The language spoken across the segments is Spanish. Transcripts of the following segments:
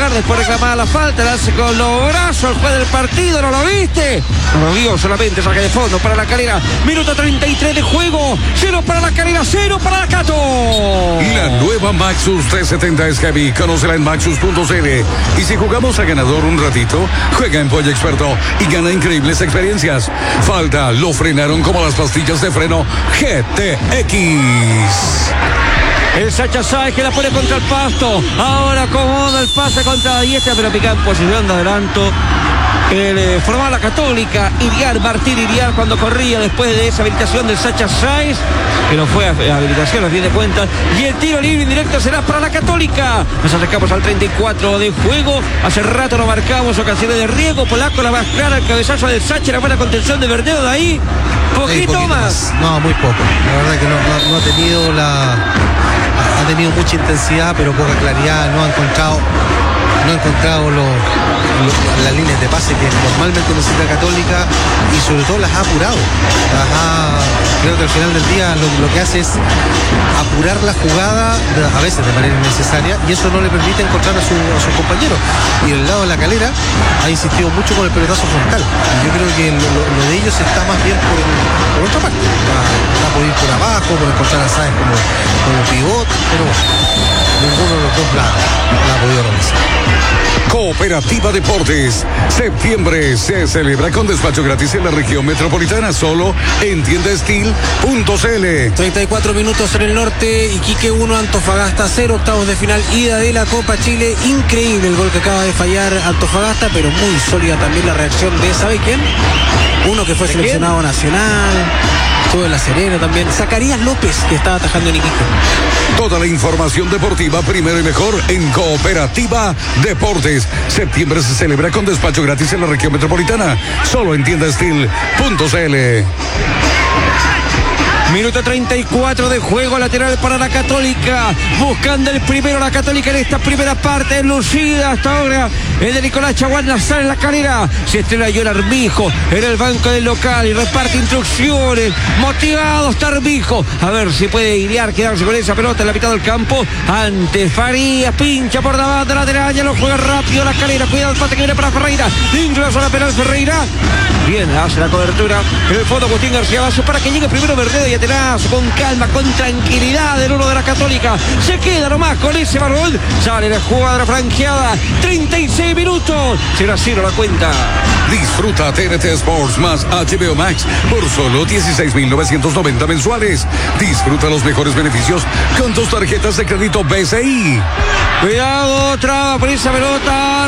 tocar, después reclamaba la falta, la hace con los brazos, el juez del partido, ¿no lo viste? No lo vio, solamente saque de fondo para La Calera. Minuto 33 de juego, 0 para La Calera, 0 para la Cato. La nueva Maxus 370 es heavy, conócela en maxus.cl. Y si jugamos a ganador un ratito, juega en Polla Experto y gana increíbles experiencias. Falta, lo frenaron como las pastillas de freno GTX. El Sacha Sáez que la pone contra el pasto. Ahora acomoda el pase contra la diestra, pero pica en posición de adelanto. Formaba la Católica, Iriar, Martín Iriar, cuando corría después de esa habilitación del Sacha Sáez, que no fue habilitación a fin de cuentas, y el tiro libre indirecto será para la Católica. Nos acercamos al 34 de juego. Hace rato no marcamos ocasiones de riesgo. Polaco la más clara, el cabezazo del Sacha, la buena contención de Verdeo de ahí. Poquito más. No, muy poco. La verdad que no ha tenido mucha intensidad, pero poca claridad. No ha encontrado las líneas de pase que normalmente necesita Católica, y sobre todo las ha apurado. Creo que al final del día lo que hace es apurar la jugada, a veces de manera innecesaria, y eso no le permite encontrar a sus compañeros. Y el lado de La Calera ha insistido mucho con el pelotazo frontal, y yo creo que lo de ellos está más bien por otra parte. Va por ir por abajo, por encontrar a Sáenz como pivot, pero ninguno de los dos la ha podido realizar. Cooperativa Deportes. Septiembre se celebra con despacho gratis en la región metropolitana, solo en tiendastil.cl. 34 minutos en el norte, Iquique 1, Antofagasta 0, octavos de final, ida de la Copa Chile. Increíble el gol que acaba de fallar Antofagasta, pero muy sólida también la reacción de, ¿sabe quién? Uno que fue seleccionado nacional, todo de La Serena también, Zacarías López, que estaba atajando en Iquique. Toda la información deportiva primero y mejor en Cooperativa Deportes. Septiembre se celebra con despacho gratis en la región metropolitana, solo en tiendastil.cl. Minuto 34 de juego, lateral para la Católica, buscando el primero la Católica en esta primera parte, lucida hasta ahora el de Nicolás Chaguán Nazar en La Calera. Se estrena John Armijo en el banco del local y reparte instrucciones. Motivado está Armijo, a ver si puede idear, quedarse con esa pelota en la mitad del campo. Antes Farías pincha por la banda lateral, ya lo juega rápido La Calera. Cuidado el pase que viene para Ferreira, ingreso a la penal Ferreira. Bien, hace la cobertura en el fondo Agustín García Vaso para que llegue primero Verdeo y atrás, con calma, con tranquilidad el uno de la Católica. Se queda nomás con ese balón. Sale la jugada franqueada. 36 minutos. 0-0 la cuenta. Disfruta TNT Sports más HBO Max por solo 16,990 mensuales. Disfruta los mejores beneficios con tus tarjetas de crédito BCI. Cuidado, traba por esa pelota.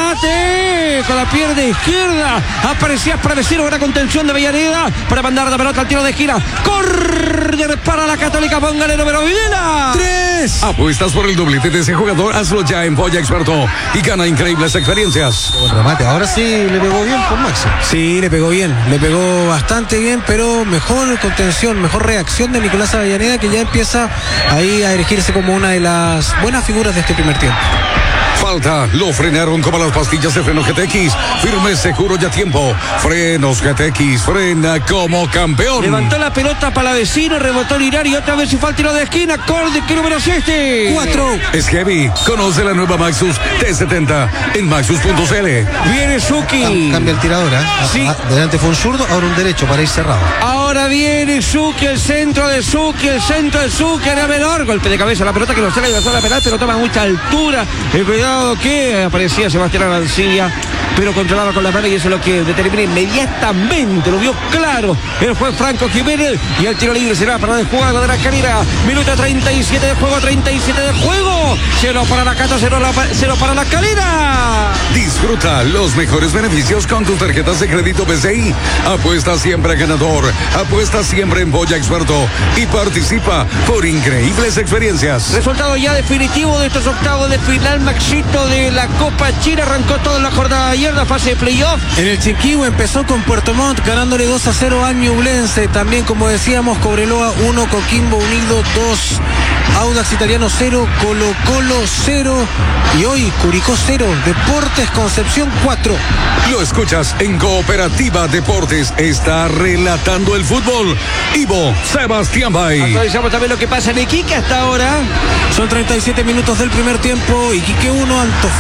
Remate con la pierna izquierda. Aparecía para vecino, buena contención de Avellaneda para mandar la pelota al tiro de gira. Corner para la Católica, póngale número Videla. 3. Apuestas por el doblete de ese jugador, hazlo ya en Polla Experto y gana increíbles experiencias. Buen remate, ahora sí le pegó bien con Maxi. Sí, le pegó bien, le pegó bastante bien, pero mejor contención, mejor reacción de Nicolás Avellaneda, que ya empieza ahí a erigirse como una de las buenas figuras de este primer tiempo. Falta, lo frenaron como las pastillas de freno GTX. Firme, seguro y a tiempo. Frenos GTX, frena como campeón. Levantó la pelota para la vecino, rebotó Lirar y otra vez si fue el tiro de esquina. Corte, ¿qué número es este? 4. Es heavy. Conoce la nueva Maxus T70 en maxus.cl. Viene Suki. Cambia el tirador, ¿eh? Sí. Delante fue un zurdo, ahora un derecho para ir cerrado. Ahora viene Suki, el centro de Suki, era menor. Golpe de cabeza, la pelota que lo saca y la penal, pero toma mucha altura. El cuidado que aparecía Sebastián Arancilla, pero controlaba con la mano y eso es lo que determina inmediatamente, lo vio claro el juez Franco Jiménez, y el tiro libre será para el jugador de La Calera. Minuto 37 de juego, 37 de juego. 0 para la Cato, 0 para La Calera. Disfruta los mejores beneficios con tus tarjetas de crédito BCI. Apuesta siempre a ganador, apuesta siempre en Polla Experto y participa por increíbles experiencias. Resultado ya definitivo de estos octavos de final, Maxito, de la Copa Chile. Arrancó toda la jornada de ayer, la fase de playoff. En el Chiquihue empezó con Puerto Montt ganándole 2-0 a Ñublense. También, como decíamos, Cobreloa 1, Coquimbo Unido 2, Audax Italiano 0, Colo Colo 0 y hoy Curicó 0, Deportes Concepción 4. Lo escuchas en Cooperativa Deportes. Está relatando el fútbol Ivo Sebastián Bay. Actualizamos también lo que pasa en Iquique hasta ahora. Son 37 minutos del primer tiempo. Iquique 1, Antofagasta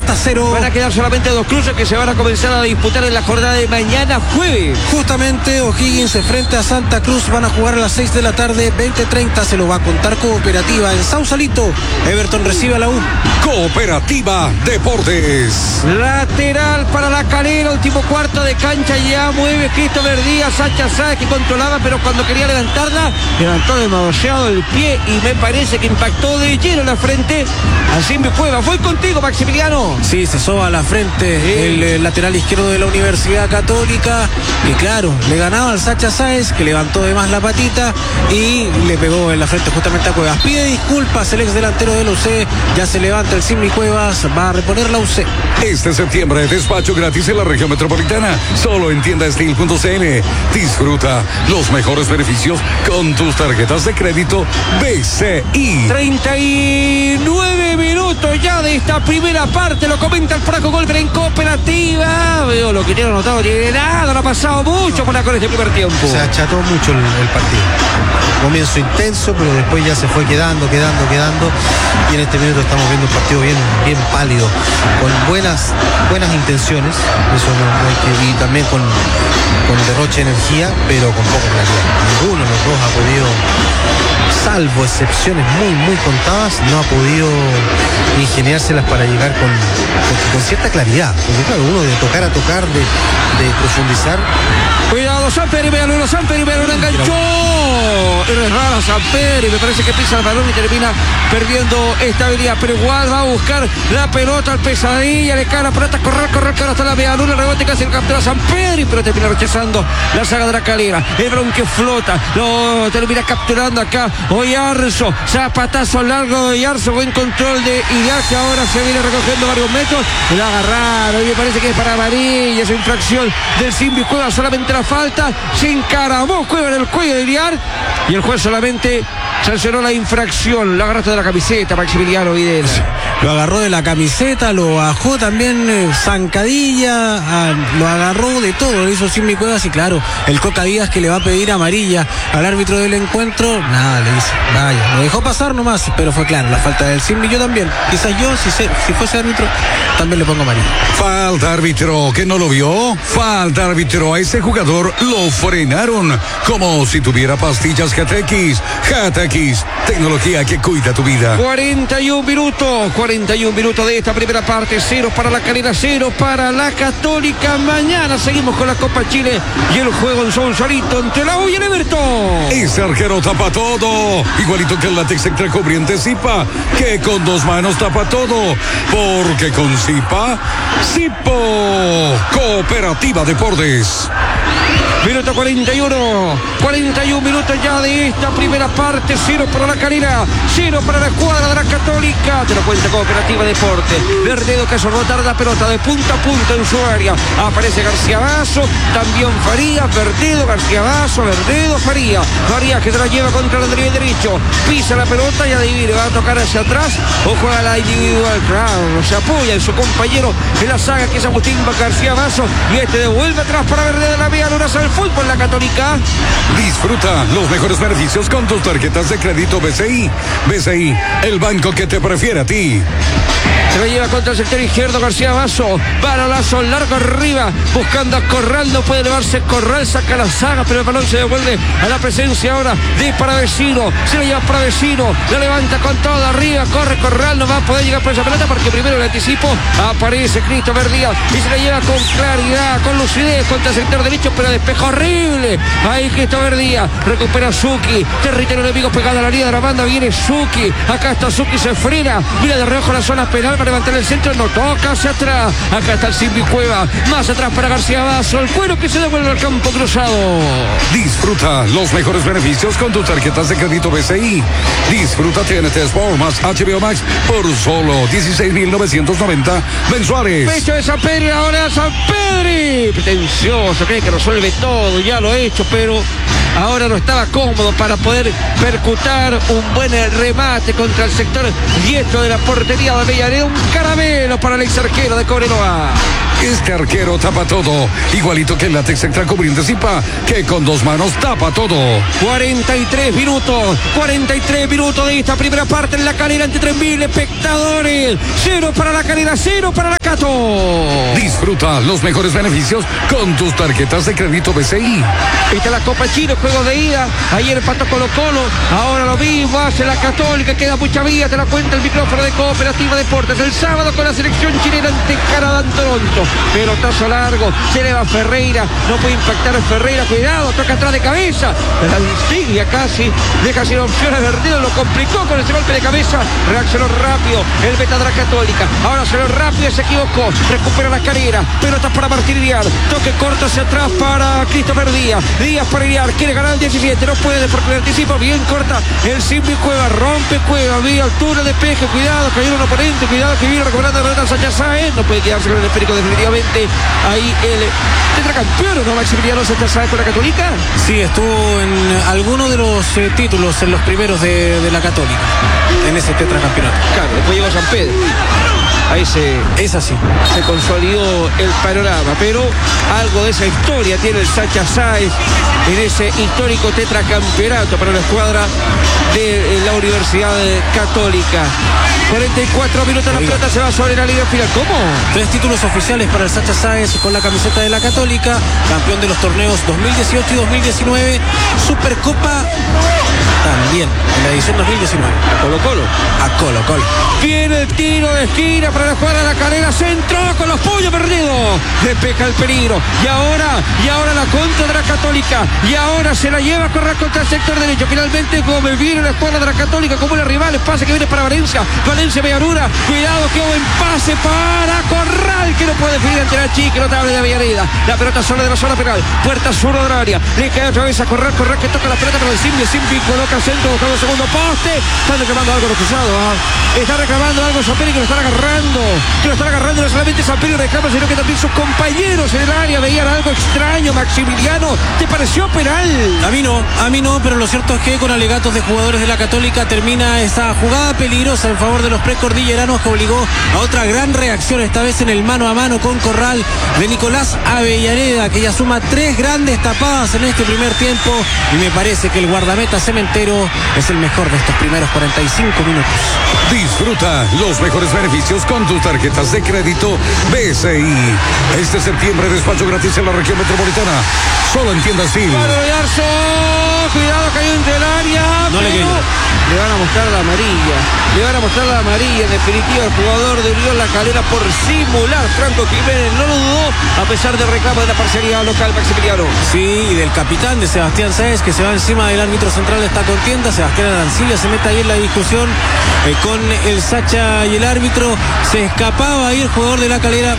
Está 0. Van a quedar solamente 2 cruces que se van a comenzar a disputar en la jornada de mañana jueves. Justamente O'Higgins se enfrenta a Santa Cruz. Van a jugar a las 6 de la tarde, 20:30. Se lo va a contar Cooperativa en Sausalito. Everton recibe a la U. Cooperativa Deportes. Lateral para La Calera, último cuarto de cancha, ya mueve Christopher Díaz. Sacha Sáez que controlaba, pero cuando quería levantarla, levantó demasiado el pie y me parece que impactó de lleno en la frente a Simbi Cuevas. Voy contigo, Maximiliano. Sí, se soba a la frente el lateral izquierdo de la Universidad Católica. Y claro, le ganaba al Sacha Sáez, que levantó de más la patita y le pegó en la frente justamente a Cuevas. Pide disculpas el ex delantero de la UC. Ya se levanta el Simbi Cuevas, va a reponer la UC. Este septiembre, despacho gratis en la región metropolitana. Solo en tiendasteel.cl. Disfruta los mejores beneficios con tus tarjetas de crédito BCI. 39 minutos ya de esta primera parte. Lo comenta el Franco Golper en Cooperativa. Veo lo que tiene anotado, tiene nada. No ha pasado mucho por acá en este primer tiempo. Se acható mucho el partido. Comienzo intenso, pero después ya se fue quedando. Y en este minuto estamos viendo un partido bien pálido, con buenas intenciones. Eso no hay que, y también con derroche de energía, pero con poca claridad. Ninguno de los dos ha podido, salvo excepciones muy contadas, no ha podido ingeniárselas para llegar con cierta claridad. Porque claro, uno de tocar a tocar, de profundizar. Cuidado, Samper y Melano enganchó. Es raro Samper y me parece que pisa el balón y termina perdiendo estabilidad. Pero igual va a buscar la pelota al Pesadilla, le cae la pelota, correr, hasta la media luna, rebote casi el captura Samper, pero termina rechazando la saga de La Calera. El balón que flota, lo termina capturando acá Oyarzo, zapatazo largo de Oyarzo, buen control de Iriar, que ahora se viene recogiendo varios metros. Lo agarraron y me parece que es para amarilla, esa infracción del Simbi Cuevas, solamente la falta, se encaramó Cuevas en el cuello de Iriar y el juez solamente sancionó la infracción. Lo agarraste de la camiseta, Maximiliano Videla. Lo agarró de la camiseta, lo bajó también zancadilla, lo agarró de todo, lo hizo Simbi Cuevas. Y claro, el Coca Díaz, que le va a pedir amarilla al árbitro del encuentro, nada, le dice, vaya, lo dejó pasar nomás, pero fue claro, la falta del Simbi. Yo también, quizás yo, si fuese árbitro, también le pongo amarilla. Falta, árbitro, ¿que no lo vio? Falta, árbitro, a ese jugador lo frenaron como si tuviera pastillas GTX. GTX, tecnología que cuida tu vida. 41 minutos de esta primera parte. 0 para La Calera, 0 para la Católica. Mañana seguimos con la Copa Chile y el juego en Sausalito entre la U y el Everton. Ese arquero tapa todo, igualito que el látex extra cubriente Zipa, que con 2 manos tapa todo, porque con Zipa, Zipo. Cooperativa Deportes. Minuto 41 minutos ya de esta primera parte. 0 para La Calera, 0 para la escuadra de la Católica. Te lo cuenta Cooperativa Deporte. Verdedo que hace rotar la pelota de punta a punta en su área. Aparece García Vaso, también Farías, Verdedo, García Vaso, Verdedo, Farías que se la lleva contra el lateral derecho. Pisa la pelota y adivine, va a tocar hacia atrás o juega la individual. Claro, se apoya en su compañero en la saga, que es Agustín García Vaso, y este devuelve atrás para Verdedo de la vía luna al fútbol La Católica. Disfruta los mejores beneficios con tus tarjetas de crédito BCI. BCI, el banco que te prefiere a ti. Se lo lleva contra el sector izquierdo García Vaso. Balolazo largo arriba, buscando a Corral. No puede elevarse Corral, saca la saga, pero el balón se devuelve a la presencia ahora de Paravecino. Se lo lleva Paravecino, lo levanta con todo arriba. Corre Corral, no va a poder llegar por esa pelota porque primero el anticipo. Aparece Christopher Díaz y se la lleva con claridad, con lucidez contra el sector derecho, pero despejo horrible. Ahí Christopher Díaz recupera Suki. Territorio enemigo pegado a la línea de la banda. Viene Suki. Acá está Suki, se frena. Mira de reojo la zona penal para levantar el centro. No toca hacia atrás. Acá está el Simbi Cueva. Más atrás para García Vaso. El cuero que se devuelve al campo cruzado. Disfruta los mejores beneficios con tus tarjetas de crédito BCI. Disfruta TNT Sport más HBO Max por solo 16.990 mensuales. Pecho de San Pedro, ahora San Pedro. Pretencioso, cree que resuelve resuelve todo, ya lo ha hecho, pero ahora no estaba cómodo para poder percutar un buen remate contra el sector diestro de la portería de Avellaneda. Un caramelo para el ex arquero de Cobreloa. Este arquero tapa todo, igualito que el látex extra cubriente Zipa, que con 2 manos tapa todo. 43 minutos de esta primera parte en La Calera ante 3.000 espectadores. 0 para La Calera, 0 para la Cato. Disfruta los mejores beneficios con tus tarjetas de crédito BCI. Esta es la Copa Chile, juego de ida. Ayer empató Colo-Colo, ahora lo mismo hace la Católica. Queda mucha vía, te la cuenta el micrófono de Cooperativa Deportes. El sábado con la selección chilena ante Canadá en Toronto. Pelotazo largo, se eleva Ferreira, no puede impactar a Ferreira, cuidado, toca atrás de cabeza. La insignia casi deja sin opciones. Verdido lo complicó con ese golpe de cabeza. Reaccionó rápido el beta de la Católica. Ahora se lo rápido, se equivocó. Recupera la carrera. Pelota para Martín Iriar. Toque corto hacia atrás para Christopher Díaz. Díaz para Iriar. Quiere ganar el 17. No puede porque le anticipa. Bien corta el Simbi Cueva. Rompe Cueva. Vía altura de peje. Cuidado. Cayó un oponente. Cuidado que viene recuperando la pelota Sánchez Sáenz. No puede quedarse con el esférico definitivamente. Ahí el tetracampeón, ¿no? Maximiliano Sánchez Sáenz con la Católica. Sí, estuvo en alguno de los títulos, en los primeros de la Católica, en ese tetracampeonato. Claro, después llegó San Pedro. Ahí es así. Se consolidó el panorama, pero algo de esa historia tiene el Sánchez Sáenz en ese histórico tetracampeonato para la escuadra de la Universidad Católica. 44 minutos, la pelota se va sobre la línea final. ¿Cómo? 3 títulos oficiales para el Sánchez Sáenz con la camiseta de la Católica, campeón de los torneos 2018 y 2019, Supercopa también en la edición 2019. A Colo-Colo. A Colo-Colo. Viene el tiro de esquina para la escuadra de la Calera, centro con los puños perdidos. Le peca el peligro. Y ahora la contra de la Católica. Y ahora se la lleva a correr contra el sector derecho. Finalmente Gómez viene la escuadra de la Católica como una rival. El pase que viene para Valencia. Valencia Bellanura. Cuidado, que buen pase para Corral, que no puede definir ante la chica notable de Avellaneda. La pelota sola de la zona penal. Puerta sur del área. Le cae otra vez a Corral que toca la pelota para el Simbi coloca centro buscando el segundo poste. Están reclamando algo los cruzados. Está reclamando algo Samperi, que lo están agarrando. No solamente Samperi reclama, sino que también sus compañeros en el área veían algo extraño. Maximiliano, ¿te pareció penal? A mí no, pero lo cierto es que con alegatos de jugadores de la Católica termina esa jugada peligrosa en favor de los precordilleranos, que obligó a otra gran reacción, esta vez en el mano a mano con Corral de Nicolás Avellaneda, que ya suma 3 grandes tapadas en este primer tiempo, y me parece que el guardameta Cementero es el mejor de estos primeros 45 minutos. Disfruta los mejores beneficios con tus tarjetas de crédito BCI. Este septiembre despacho gratis en la región metropolitana. Solo en tiendas Phil. Cuidado, cayó entre el área. No le quedó. Le van a mostrar la amarilla. En definitiva, el jugador de Unión La Calera por simular. Franco Jiménez no lo dudó, a pesar del reclamo de la parcialidad local, Maximiliano. Sí, y del capitán de Sebastián Sáenz, que se va encima del árbitro central de esta contienda. Sebastián Arancibia se mete ahí en la discusión con el Sacha y el árbitro. Se escapaba ahí el jugador de La Calera.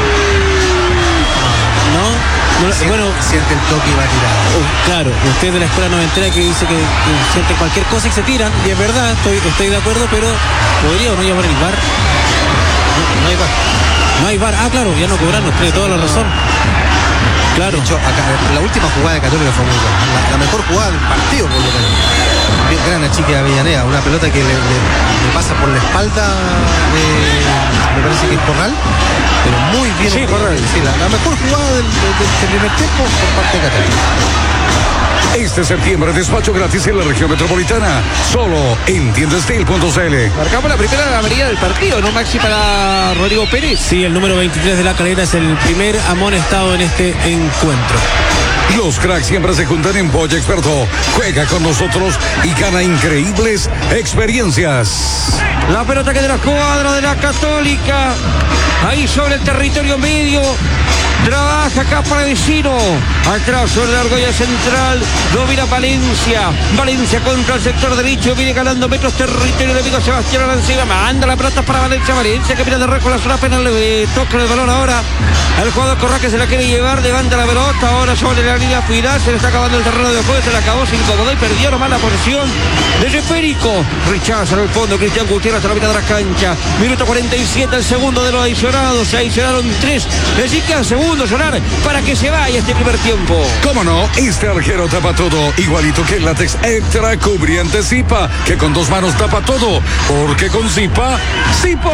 Bueno, siente el toque y va tirado. Claro, usted de la escuela noventera que dice que siente cualquier cosa y se tiran, y es verdad, estoy de acuerdo, pero ¿podría o no llamar el VAR? No hay VAR. No hay VAR. Ah, claro, ya no cobraron, tiene toda la razón. Claro. De hecho, acá, la última jugada de Católica fue muy buena. La mejor jugada del partido, por lo menos. Bien grande chica de Avellaneda, una pelota que le pasa por la espalda de, me parece que es Corral, pero muy bien. Sí, Corral. Sí, la mejor jugada del primer tiempo por parte de Católica. Este septiembre despacho gratis en la región metropolitana. Solo en tiendastil.cl. Marcamos la primera amarilla del partido, ¿no, Maxi, para Rodrigo Pérez? Sí, el número 23 de La Calera es el primer amonestado en este encuentro. Los cracks siempre se juntan en Polla Experto. Juega con nosotros y gana increíbles experiencias. La pelota que de la cuadra de la Católica. Ahí sobre el territorio medio. Trabaja acá para Vecino. Atrás sobre la argolla central. Domina Valencia. Valencia contra el sector derecho. Viene ganando metros territorio el amigo Sebastián Arancibia. Manda la pelota para Valencia. Valencia que viene de red con la zona penal. Toca el balón ahora. El jugador Corral que se la quiere llevar. Levanta la pelota. Ahora sobre la la línea final, se le está acabando el terreno de juego, se le acabó, se incomodó y perdió nomás la posición de Esférico. Rechaza en el fondo Cristian Gutiérrez hasta la mitad de la cancha. Minuto 47, el segundo de los adicionados. Se adicionaron 3. Así que al segundo sonar para que se vaya este primer tiempo. ¿Cómo no? Este arquero tapa todo, igualito que el látex extra cubriente Zipa, que con 2 manos tapa todo, porque con Zipa, Zipo.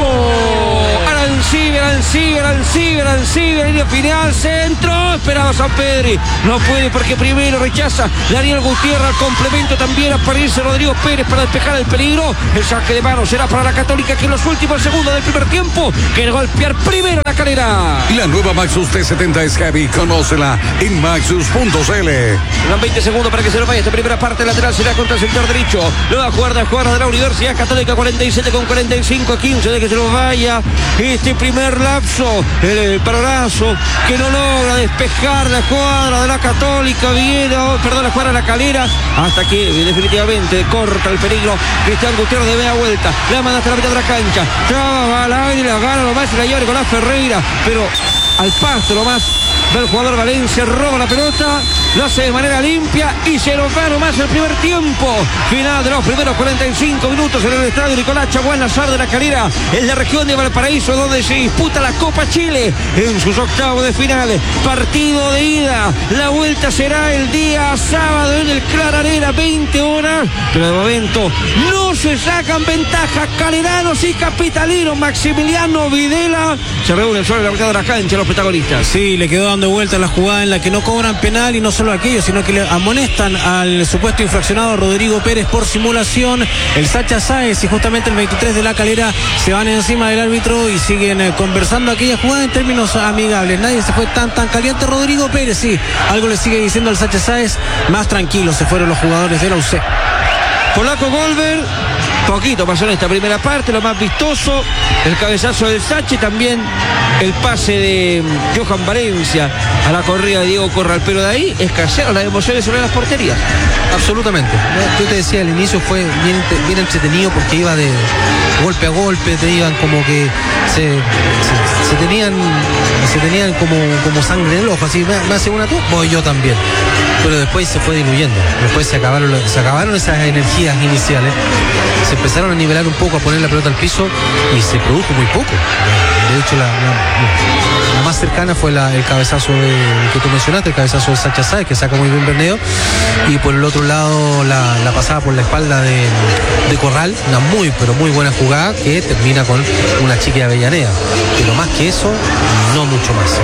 Arancibia, línea final, centro, esperaba San Pedri, no puede porque primero rechaza Daniel Gutiérrez, al complemento también aparece Rodrigo Pérez para despejar el peligro. El saque de mano será para la Católica, que en los últimos segundos del primer tiempo quiere golpear primero la Calera. La nueva Maxus T70 es heavy, conócela en maxus.cl. Dan 20 segundos para que se lo vaya. Esta primera parte lateral será contra el sector derecho. Nueva jugada de la Universidad Católica, 47 con 45, 15 de que se lo vaya. Este primer lapso, el parazo que no logra despejar la escuadra de la Católica, la escuadra de la Calera, hasta que definitivamente corta el peligro. Cristian Gutiérrez de media vuelta, la manda hasta la mitad de la cancha, traba al aire, la gana nomás y la lleva Nicolás Ferreira, pero al pasto nomás del jugador Valencia, roba la pelota, lo hace de manera limpia y se lo va nomás el primer tiempo. Final de los primeros 45 minutos en el estadio Nicolás Chaguán Nazar de la Calera, en la región de Valparaíso, donde se disputa la Copa Chile en sus octavos de final. Partido de ida, la vuelta será el día sábado en el Clara Arena, 20 horas, pero de momento no se sacan ventaja caleranos y capitalinos. Maximiliano Videla se reúne sobre la mitad de la cancha los protagonistas. Sí, le quedó dando vuelta la jugada en la que no cobran penal, y no solo aquello, sino que le amonestan al supuesto infraccionado Rodrigo Pérez por simulación. El Sacha Sáez y justamente el 23 de la Calera se van encima del árbitro y siguen conversando aquella jugada en términos amigables. Nadie se fue tan caliente. Rodrigo Pérez, sí, algo le sigue diciendo al Sacha Sáez. Más tranquilos se fueron los jugadores de la UC. Polaco Golver, poquito pasó en esta primera parte, lo más vistoso, el cabezazo del Sachi, también el pase de Johan Valencia a la corrida de Diego Corral, pero de ahí escasearon las emociones sobre las porterías. Absolutamente. Yo te decía, al inicio fue bien entretenido porque iba de golpe a golpe, te iban como que se tenían como sangre en el ojo, así, me hace una tú, voy yo también. Pero después se fue diluyendo, después se acabaron esas energías iniciales, se empezaron a nivelar un poco, a poner la pelota al piso y se produjo muy poco. De hecho, la más cercana fue el cabezazo que tú mencionaste, el cabezazo de Sacha Sáez, que saca muy bien Berneo, y por el otro lado la pasada por la espalda de Corral, una pero muy buena jugada que termina con una chica de Avellaneda, pero más que eso, no mucho más.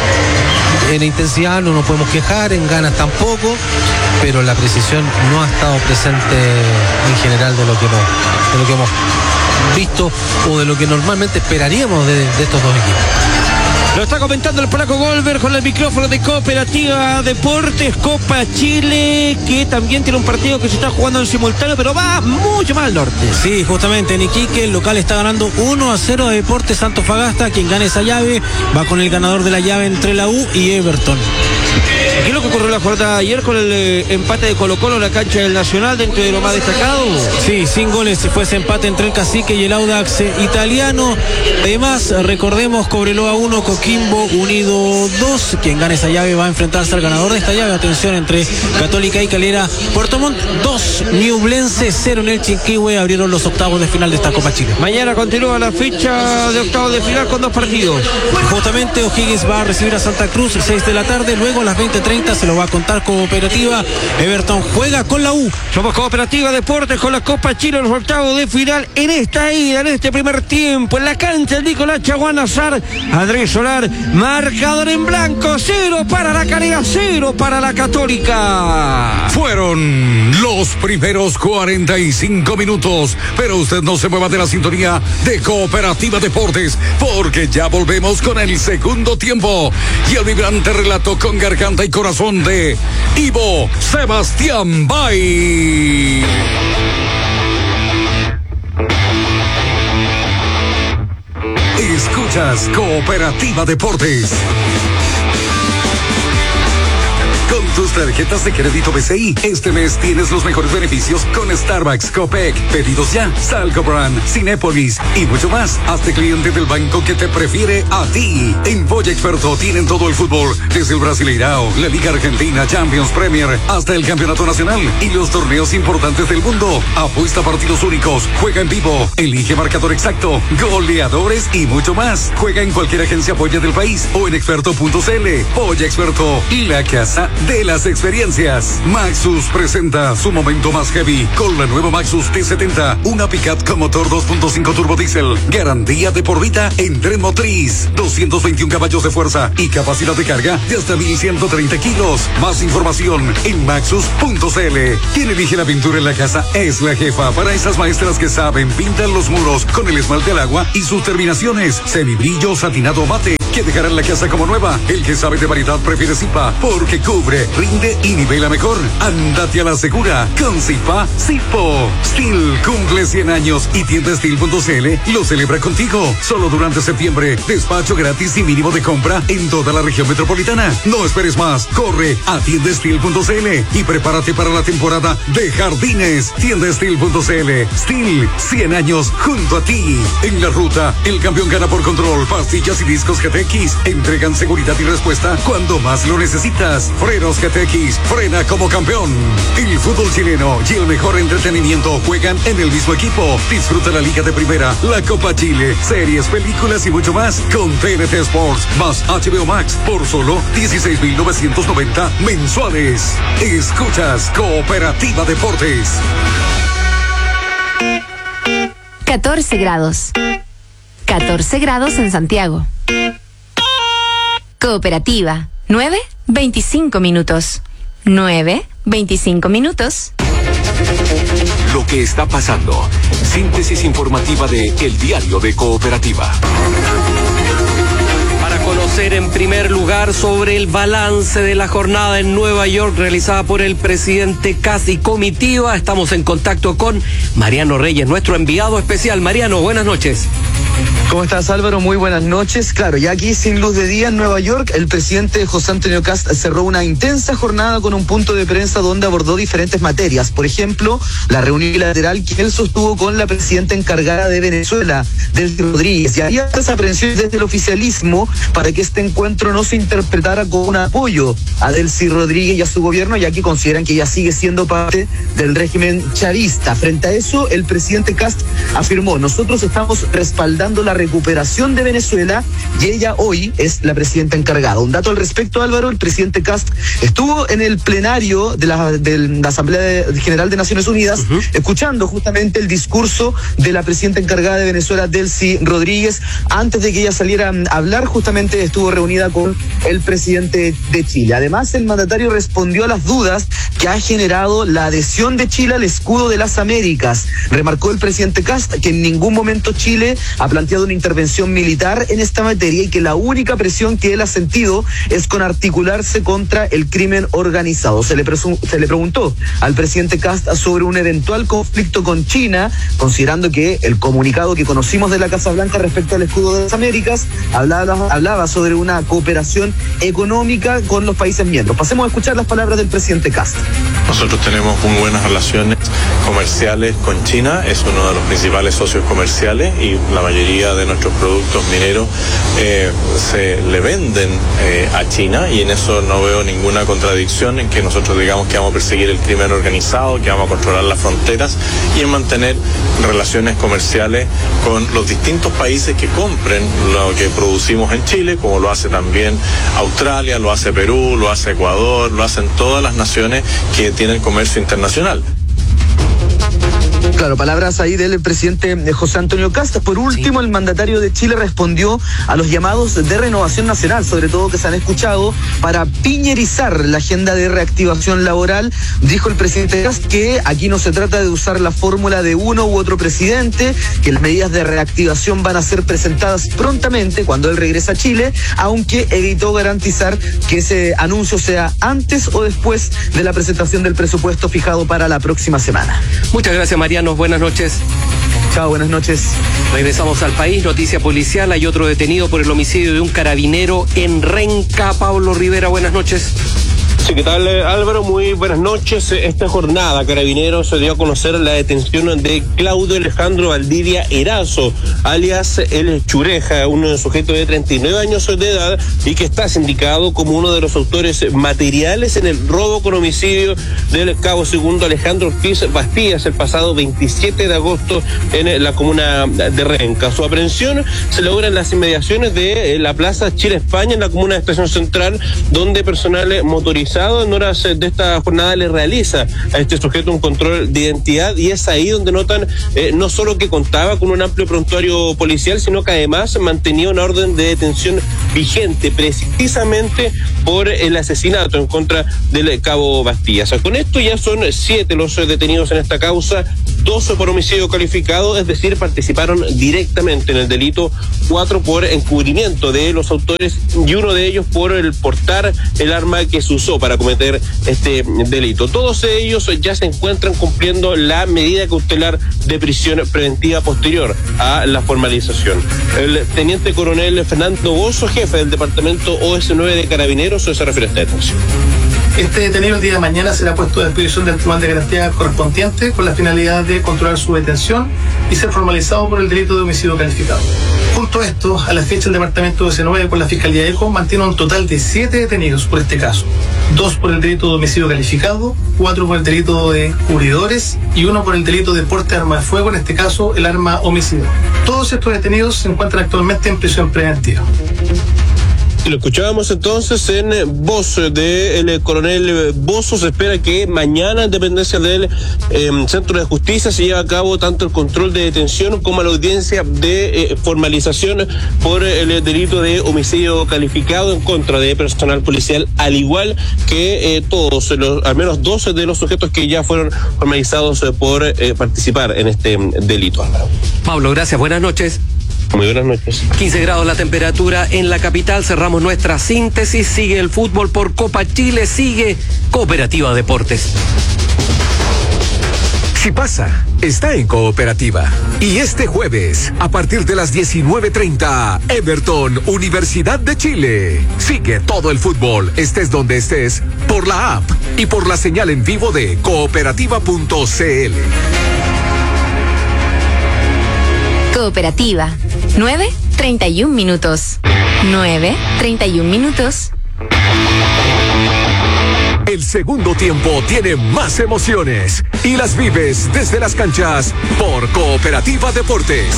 En intensidad no nos podemos quejar, en ganas tampoco, pero la precisión no ha estado presente en general de lo que hemos visto o de lo que normalmente esperaríamos de estos dos equipos. Lo está comentando el polaco Golver con el micrófono de Cooperativa Deportes Copa Chile, que también tiene un partido que se está jugando en simultáneo, pero va mucho más al norte. Sí, justamente en Iquique el local está ganando 1-0 a Deportes Antofagasta. Quien gane esa llave va con el ganador de la llave entre la U y Everton. ¿Qué es lo que ocurrió la jornada ayer con el empate de Colo-Colo en la cancha del Nacional, dentro de lo más destacado? Sí, sin goles fue ese empate entre el Cacique y el Audax italiano. Además, recordemos, Cobreloa 1, Coquimbo Unido 2. Quien gane esa llave va a enfrentarse al ganador de esta llave. Atención, entre Católica y Calera. Puerto Montt 2, Ñublense 0 en el Chinquihue. Abrieron los octavos de final de esta Copa Chile. Mañana continúa la fecha de octavos de final con 2 partidos. Justamente O'Higgins va a recibir a Santa Cruz 6 de la tarde. Luego a las 20:30 se lo va a contar Cooperativa. Everton juega con la U. Somos Cooperativa Deportes con la Copa Chile, los octavos de final en esta ida, en este primer tiempo, en la cancha del Nicolás Chaguán Nazar. Andrés Solar, marcador en blanco, 0 para la Calera, 0 para la Católica. Fueron los primeros 45 minutos, pero usted no se mueva de la sintonía de Cooperativa Deportes, porque ya volvemos con el segundo tiempo y el vibrante relato con garganta y corazón de Ivo Sebastián Bay. Escuchas Cooperativa Deportes. tus tarjetas de crédito BCI. Este mes tienes los mejores beneficios con Starbucks, Copec, Pedidos Ya, Salcobrand, Cinépolis y mucho más. Hazte cliente del banco que te prefiere a ti. En Polla Experto tienen todo el fútbol, desde el Brasileirao, la Liga Argentina, Champions, Premier, hasta el Campeonato Nacional y los torneos importantes del mundo. Apuesta a partidos únicos, juega en vivo, elige marcador exacto, goleadores y mucho más. Juega en cualquier agencia Polla del país o en experto.cl. Polla Experto, la casa de las experiencias. Maxus presenta su momento más heavy con la nueva Maxus T70, una pickup con motor 2.5 turbo diésel, garantía de por vida en tren motriz, 221 caballos de fuerza y capacidad de carga de hasta 1.130 kilos. Más información en maxus.cl. Quien elige la pintura en la casa es la jefa. Para esas maestras que saben, pintan los muros con el esmalte al agua y sus terminaciones semibrillo, satinado, mate, que dejarán la casa como nueva. El que sabe de variedad prefiere Zipa, porque cubre, rinde y nivela mejor. Ándate a la segura con Zipa Zipo. Steel cumple 100 años y tienda Steel.cl lo celebra contigo. Solo durante septiembre, despacho gratis y mínimo de compra en toda la región metropolitana. No esperes más, corre a tienda Steel.cl y prepárate para la temporada de jardines. Tienda Steel.cl. Steel, 100 años junto a ti. En la ruta, el campeón gana por control. Pastillas y discos GTX entregan seguridad y respuesta cuando más lo necesitas. Frenos GTX, frena como campeón. El fútbol chileno y el mejor entretenimiento juegan en el mismo equipo. Disfruta la Liga de Primera, la Copa Chile, series, películas y mucho más con TNT Sports más HBO Max por solo 16.990 mensuales. Escuchas Cooperativa Deportes. 14 grados. 14 grados en Santiago. Cooperativa. 9:25 minutos. 9:25 minutos. Lo que está pasando. Síntesis informativa de El Diario de Cooperativa. Para conocer en primer lugar sobre el balance de la jornada en Nueva York realizada por el presidente Kast y comitiva, estamos en contacto con Mariano Reyes, nuestro enviado especial. Mariano, buenas noches. ¿Cómo estás, Álvaro? Muy buenas noches. Claro, ya aquí sin luz de día en Nueva York, el presidente José Antonio Kast cerró una intensa jornada con un punto de prensa donde abordó diferentes materias. Por ejemplo, la reunión bilateral que él sostuvo con la presidenta encargada de Venezuela, Delcy Rodríguez. Y había estas aprensiones desde el oficialismo para que este encuentro no se interpretara como un apoyo a Delcy Rodríguez y a su gobierno, ya que consideran que ella sigue siendo parte del régimen chavista. Frente a eso, el presidente Kast afirmó: nosotros estamos respaldando la recuperación de Venezuela y ella hoy es la presidenta encargada. Un dato al respecto, Álvaro: el presidente Kast estuvo en el plenario de la Asamblea General de Naciones Unidas, escuchando justamente el discurso de la presidenta encargada de Venezuela, Delcy Rodríguez. Antes de que ella saliera a hablar, justamente estuvo reunida con el presidente de Chile. Además, el mandatario respondió a las dudas que ha generado la adhesión de Chile al escudo de las Américas. Remarcó el presidente Kast que en ningún momento Chile ha planteado una intervención militar en esta materia y que la única presión que él ha sentido es con articularse contra el crimen organizado. Se le preguntó al presidente Kast sobre un eventual conflicto con China, considerando que el comunicado que conocimos de la Casa Blanca respecto al escudo de las Américas hablaba sobre una cooperación económica con los países miembros. Pasemos a escuchar las palabras del presidente Kast. Nosotros tenemos muy buenas relaciones comerciales con China, es uno de los principales socios comerciales y la mayoría de nuestros productos mineros se le venden a China, y en eso no veo ninguna contradicción en que nosotros digamos que vamos a perseguir el crimen organizado, que vamos a controlar las fronteras y en mantener relaciones comerciales con los distintos países que compren lo que producimos en Chile, como lo hace también Australia, lo hace Perú, lo hace Ecuador, lo hacen todas las naciones que tienen comercio internacional. Claro, palabras ahí del presidente José Antonio Kast. Por último, el mandatario de Chile respondió a los llamados de renovación nacional, sobre todo que se han escuchado, para piñerizar la agenda de reactivación laboral. Dijo el presidente Kast que aquí no se trata de usar la fórmula de uno u otro presidente, que las medidas de reactivación van a ser presentadas prontamente cuando él regrese a Chile, aunque evitó garantizar que ese anuncio sea antes o después de la presentación del presupuesto fijado para la próxima semana. Muchas gracias, Mariano. Buenas noches. Chao, buenas noches. Regresamos al país. Noticia policial. Hay otro detenido por el homicidio de un carabinero en Renca. Pablo Rivera, buenas noches. Sí, ¿qué tal, Álvaro? Muy buenas noches. Esta jornada, Carabineros se dio a conocer la detención de Claudio Alejandro Valdivia Erazo, alias El Chureja, un sujeto de 39 años de edad y que está sindicado como uno de los autores materiales en el robo con homicidio del cabo segundo Alejandro Ortiz Bastías el pasado 27 de agosto en la comuna de Renca. Su aprehensión se logra en las inmediaciones de la Plaza Chile-España, en la comuna de Estación Central, donde personal motorizado en horas de esta jornada le realiza a este sujeto un control de identidad, y es ahí donde notan no solo que contaba con un amplio prontuario policial, sino que además mantenía una orden de detención vigente precisamente por el asesinato en contra del cabo Bastías. Con esto ya son 7 los detenidos en esta causa, 2 por homicidio calificado, es decir, participaron directamente en el delito, 4 por encubrimiento de los autores y 1 de ellos por el portar el arma que se usó para cometer este delito. Todos ellos ya se encuentran cumpliendo la medida cautelar de prisión preventiva posterior a la formalización. El teniente coronel Fernando Bozo, jefe del departamento OS9 de Carabineros, se refiere a esta detención. Este detenido el día de mañana será puesto a disposición del Tribunal de Garantía correspondiente con la finalidad de controlar su detención y ser formalizado por el delito de homicidio calificado. Junto a esto, a la fecha el departamento OS9 con la Fiscalía ECO mantiene un total de 7 detenidos por este caso. 2 por el delito de homicidio calificado, 4 por el delito de cubridores y 1 por el delito de porte de arma de fuego, en este caso el arma homicida. Todos estos detenidos se encuentran actualmente en prisión preventiva. Lo escuchábamos entonces en voz del coronel Bozo. Se espera que mañana, en dependencia del Centro de Justicia, se lleve a cabo tanto el control de detención como la audiencia de formalización por el delito de homicidio calificado en contra de personal policial, al igual que todos, al menos 12 de los sujetos que ya fueron formalizados por participar en este delito. Pablo, gracias, buenas noches. Muy buenas noches. 15 grados la temperatura en la capital. Cerramos nuestra síntesis. Sigue el fútbol por Copa Chile. Sigue Cooperativa Deportes. Si pasa, está en Cooperativa. Y este jueves, a partir de las 19:30, Everton, Universidad de Chile. Sigue todo el fútbol, estés donde estés, por la app y por la señal en vivo de cooperativa.cl. Cooperativa. 9:31 minutos. 9:31 minutos. El segundo tiempo tiene más emociones y las vives desde las canchas por Cooperativa Deportes.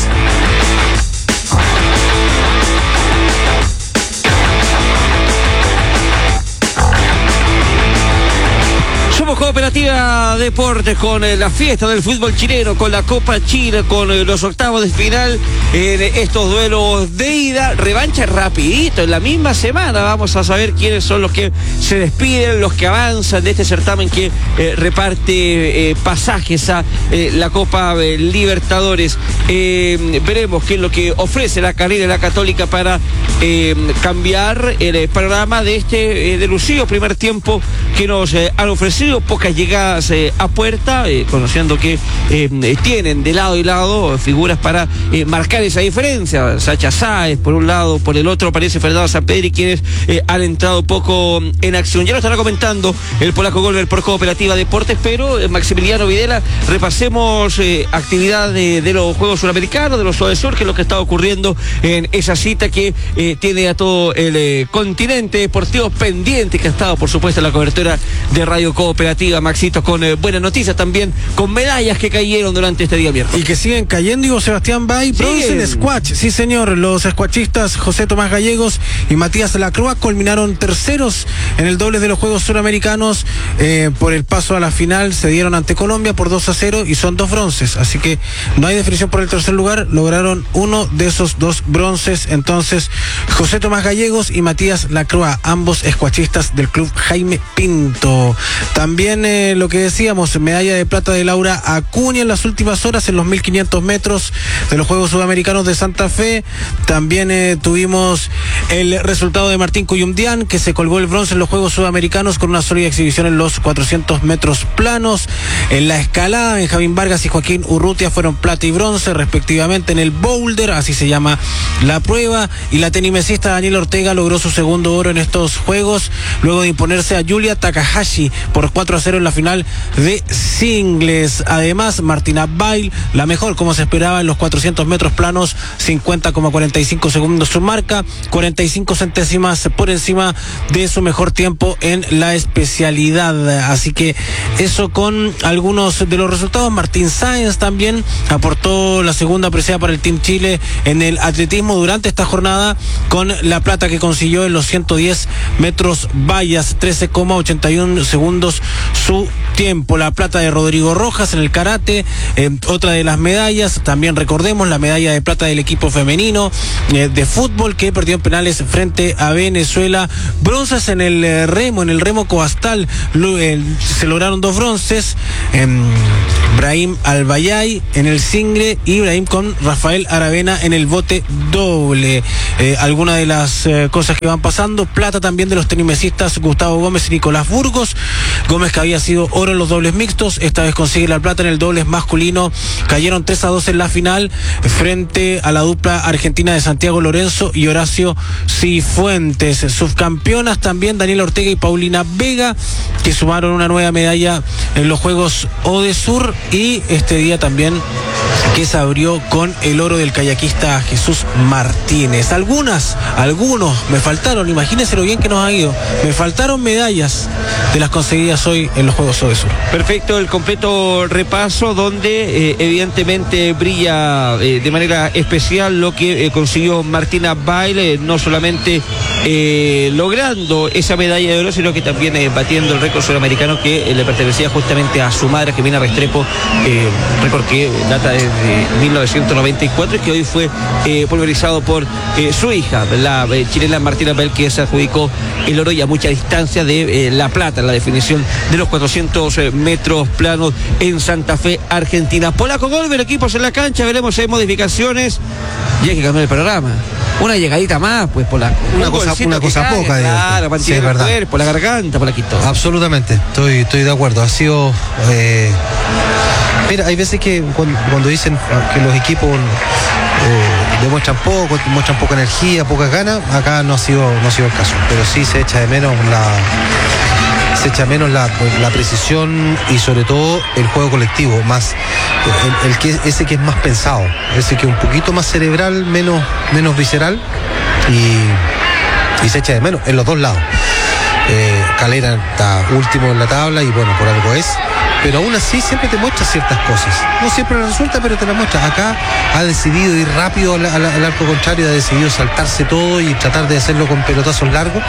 Somos Cooperativa Deportes con la fiesta del fútbol chileno, con la Copa Chile, con los octavos de final en estos duelos de ida. Revancha rapidito, en la misma semana vamos a saber quiénes son los que se despiden, los que avanzan de este certamen que reparte pasajes a la Copa Libertadores. Veremos qué es lo que ofrece la carrera de la Católica para cambiar el panorama de este delucido primer tiempo que nos han ofrecido. Pocas llegadas a puerta, conociendo que tienen de lado y lado figuras para marcar esa diferencia. Sacha Sáez por un lado, por el otro aparece Fernando Sampedri, quienes han entrado poco en acción. Ya lo estará comentando el polaco Golver por Cooperativa Deportes, pero Maximiliano Videla, repasemos actividad de los Juegos Suramericanos, de los Sur, que es lo que está ocurriendo en esa cita que tiene a todo el continente deportivo pendiente, que ha estado por supuesto en la cobertura de Radio Cooperativa. Maxito, con buenas noticias también, con medallas que cayeron durante este día miércoles. Y que siguen cayendo, digo, Sebastián Bay, bronce en squash, sí señor, los squashistas José Tomás Gallegos y Matías Lacroix culminaron terceros en el dobles de los Juegos Suramericanos, por el paso a la final se dieron ante Colombia por 2-0 y son 2 bronces, así que no hay definición por el tercer lugar, lograron uno de esos 2 bronces, entonces José Tomás Gallegos y Matías Lacroix, ambos squashistas del club Jaime Pinto. También lo que decíamos, medalla de plata de Laura Acuña en las últimas horas en los 1500 metros de los Juegos Sudamericanos de Santa Fe. También tuvimos el resultado de Martín Cuyumdián, que se colgó el bronce en los Juegos Sudamericanos con una sólida exhibición en los 400 metros planos. En la escalada, Benjamín Vargas y Joaquín Urrutia fueron plata y bronce respectivamente en el boulder, así se llama la prueba. Y la tenimesista Daniela Ortega logró su segundo oro en estos Juegos, luego de imponerse a Juliet Takahashi por 4-0 en la final de singles. Además, Martina Bail, la mejor como se esperaba en los 400 metros planos, 50,45 segundos su marca, 45 centésimas por encima de su mejor tiempo en la especialidad. Así que eso con algunos de los resultados. Martín Sáenz también aportó la segunda presea para el Team Chile en el atletismo durante esta jornada, con la plata que consiguió en los 110 metros vallas, 13,81 segundos su tiempo. La plata de Rodrigo Rojas en el karate, otra de las medallas. También recordemos la medalla de plata del equipo femenino de fútbol, que perdió en penales frente a Venezuela. Bronces en el remo coastal, se lograron 2 bronces. Brahim Albayay en el single y Brahim con Rafael Aravena en el bote doble. Algunas de las cosas que van pasando: plata también de los tenimesistas Gustavo Gómez y Nicolás Burgos. Gómez, que había sido oro en los dobles mixtos, esta vez consigue la plata en el dobles masculino. Cayeron 3-2 en la final frente a la dupla argentina de Santiago Lorenzo y Horacio Cifuentes. Subcampeonas también Daniela Ortega y Paulina Vega, que sumaron una nueva medalla en los Juegos Odesur, y este día también que se abrió con el oro del kayakista Jesús Martínez. Algunos me faltaron, imagínense lo bien que nos ha ido, me faltaron medallas de las conseguidas hoy en los Juegos Odesur. Perfecto, el completo repaso donde evidentemente brilla de manera especial lo que consiguió Martina Bail, no solamente logrando esa medalla de oro, sino que también batiendo el récord sudamericano que le pertenecía justamente a su madre, Jimena Restrepo, récord que data de 1994 y que hoy fue pulverizado por su hija, la chilena Martina Bail, que se adjudicó el oro y a mucha distancia de la plata en la definición de los 400 metros planos en Santa Fe, Argentina. Polaco Golver, equipos en la cancha, veremos si hay modificaciones y hay que cambiar el panorama. Una llegadita más, pues, Polaco. Una cosa poca, claro, para tirar el cuerpo, la garganta, Polaquito. Absolutamente, estoy de acuerdo. Ha sido... Mira, hay veces que cuando dicen que los equipos demuestran poca energía, pocas ganas, acá no ha sido el caso, pero sí se echa de menos la precisión y sobre todo el juego colectivo, más ese que es más pensado, ese que es un poquito más cerebral, menos visceral, y se echa de menos en los dos lados. Calera está último en la tabla y bueno, por algo es, pero aún así siempre te muestra ciertas cosas. No siempre resulta, pero te la muestra. Acá ha decidido ir rápido al arco contrario, ha decidido saltarse todo y tratar de hacerlo con pelotazos largos.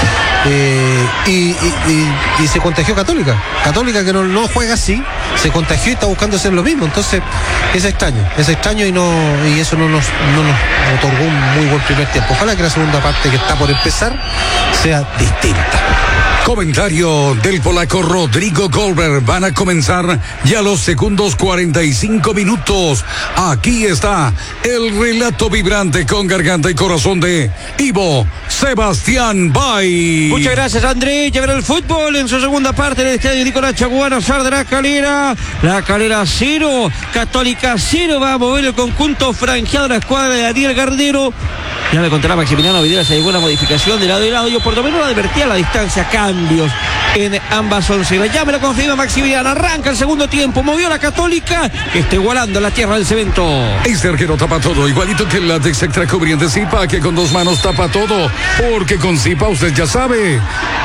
Y se contagió Católica que no juega así, se contagió y está buscando hacer lo mismo. Entonces es extraño y eso no nos otorgó un muy buen primer tiempo. Ojalá que la segunda parte, que está por empezar, sea distinta. Comentario del polaco Rodrigo Golver. Van a comenzar ya los segundos 45 minutos. Aquí está el relato vibrante con garganta y corazón de Ivo Sebastián Bay. Muchas gracias, André. Ya verá el fútbol en su segunda parte del estadio Nicolás Chaguán. Sar de la Calera 0, Católica 0. Va a mover el conjunto franjeado de la escuadra de Daniel Gardero. Ya me contará Maximiliano Videla si hay alguna modificación de lado y lado. Yo por lo menos lo advertía a la distancia, cambios en ambas onceras. Ya me lo confirma Maximiliano. Arranca el segundo tiempo. Movió la Católica, que está igualando la tierra del cemento. Este arquero tapa todo, igualito que el látex extra cubriente Zipa, que con 2 manos tapa todo. Porque con Zipa usted ya sabe.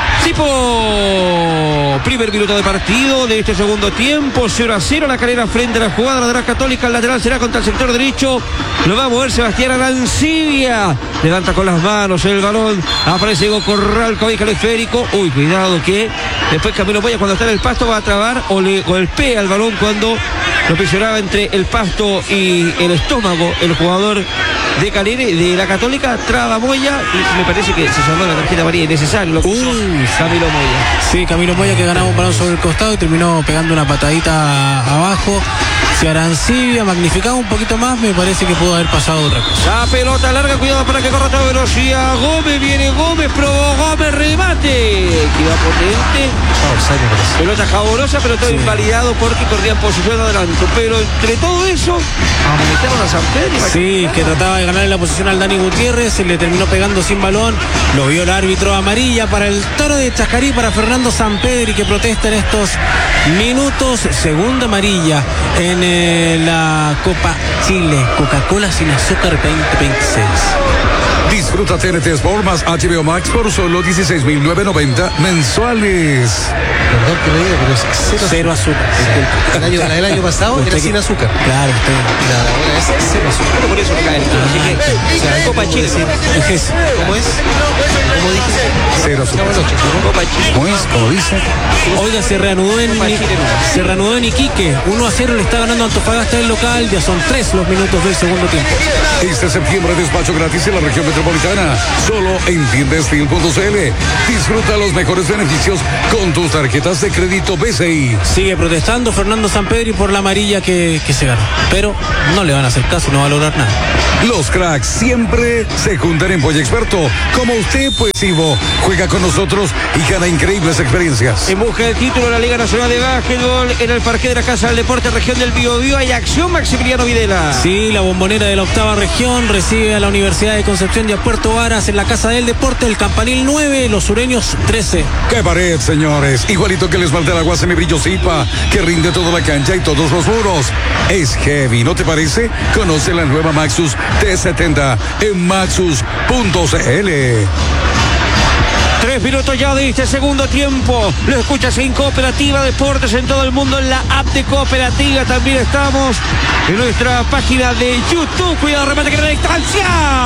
Zipo, primer minuto de partido de este segundo tiempo, 0-0, la Calera frente a la jugada de la Católica. El lateral será contra el sector derecho, lo va a mover Sebastián Arancibia, levanta con las manos el balón, aparece Diego Corral, cobija el esférico. Uy, cuidado que después Camilo Moya, cuando está en el pasto, va a trabar o le golpea el balón cuando lo presionaba entre el pasto y el estómago el jugador de Calera, de la Católica. Traba Moya y me parece que se llamó la tarjeta amarilla innecesaria. Camilo Moya. Sí, Camilo Moya, que ganaba un balón sobre el costado y terminó pegando una patadita abajo. Si Arancibia magnificaba un poquito más, me parece que pudo haber pasado otra cosa. La pelota larga, cuidado para que corra a velocidad. Gómez, viene Gómez, probó Gómez, remate. que iba potente. Pelota jaborosa, pero todo invalidado porque corría en posición de adelanto. Pero entre todo eso, amonestaron a San Pedro. Sí, que trataba de ganarle la posición al Dani Gutiérrez, se le terminó pegando sin balón, lo vio el árbitro. Amarilla para el Toro de Chajarí, para Fernando Sampedri, que protesta en estos minutos. Segunda amarilla en la Copa Chile, Coca-Cola sin azúcar 2026. Disfruta TNT Sport más HBO Max por solo $16,990 mensuales. Perdón que lo diga, pero es cero azúcar. El año pasado era sin azúcar. Claro, ahora es cero azúcar. Por eso no cae el kilo. Así que, o sea, Copa Chile. ¿Cómo es? ¿Cómo dije? Cero azúcar. Copa Chile. ¿Cómo es? ¿Cómo dice? Oiga, se reanudó en Iquique. 1-0 le está ganando Antofagasta el local. Ya son 3 los minutos del segundo tiempo. Este septiembre despacho gratis en la región metropolitana, solo en tiendastil.cl. Disfruta los mejores beneficios con tus tarjetas de crédito BCI. Sigue protestando Fernando Sampedri por la amarilla que se ganó, pero no le van a hacer caso, no va a lograr nada. Los cracks siempre se juntan en Polla Experto. Como usted, pues Ivo, juega con nosotros y gana increíbles experiencias. En busca del título de la Liga Nacional de Básquetbol, en el parque de la Casa del Deporte, región del Biobío, hay acción. Maximiliano Videla. Sí, la bombonera de la octava región recibe a la Universidad de Concepción y a Puerto Varas en la Casa del Deporte, el Campanil 9, los sureños 13. ¡Qué pared, señores! Igualito que el esmalte de agua semibrillo Zipa, que rinde toda la cancha y todos los muros. Es heavy, ¿no te parece? Conoce la nueva Maxus T70 en maxus.cl. 3 minutos ya de este segundo tiempo. Lo escuchas en Cooperativa Deportes en todo el mundo, en la app de Cooperativa. También estamos en nuestra página de YouTube. Cuidado, remate que era la distancia.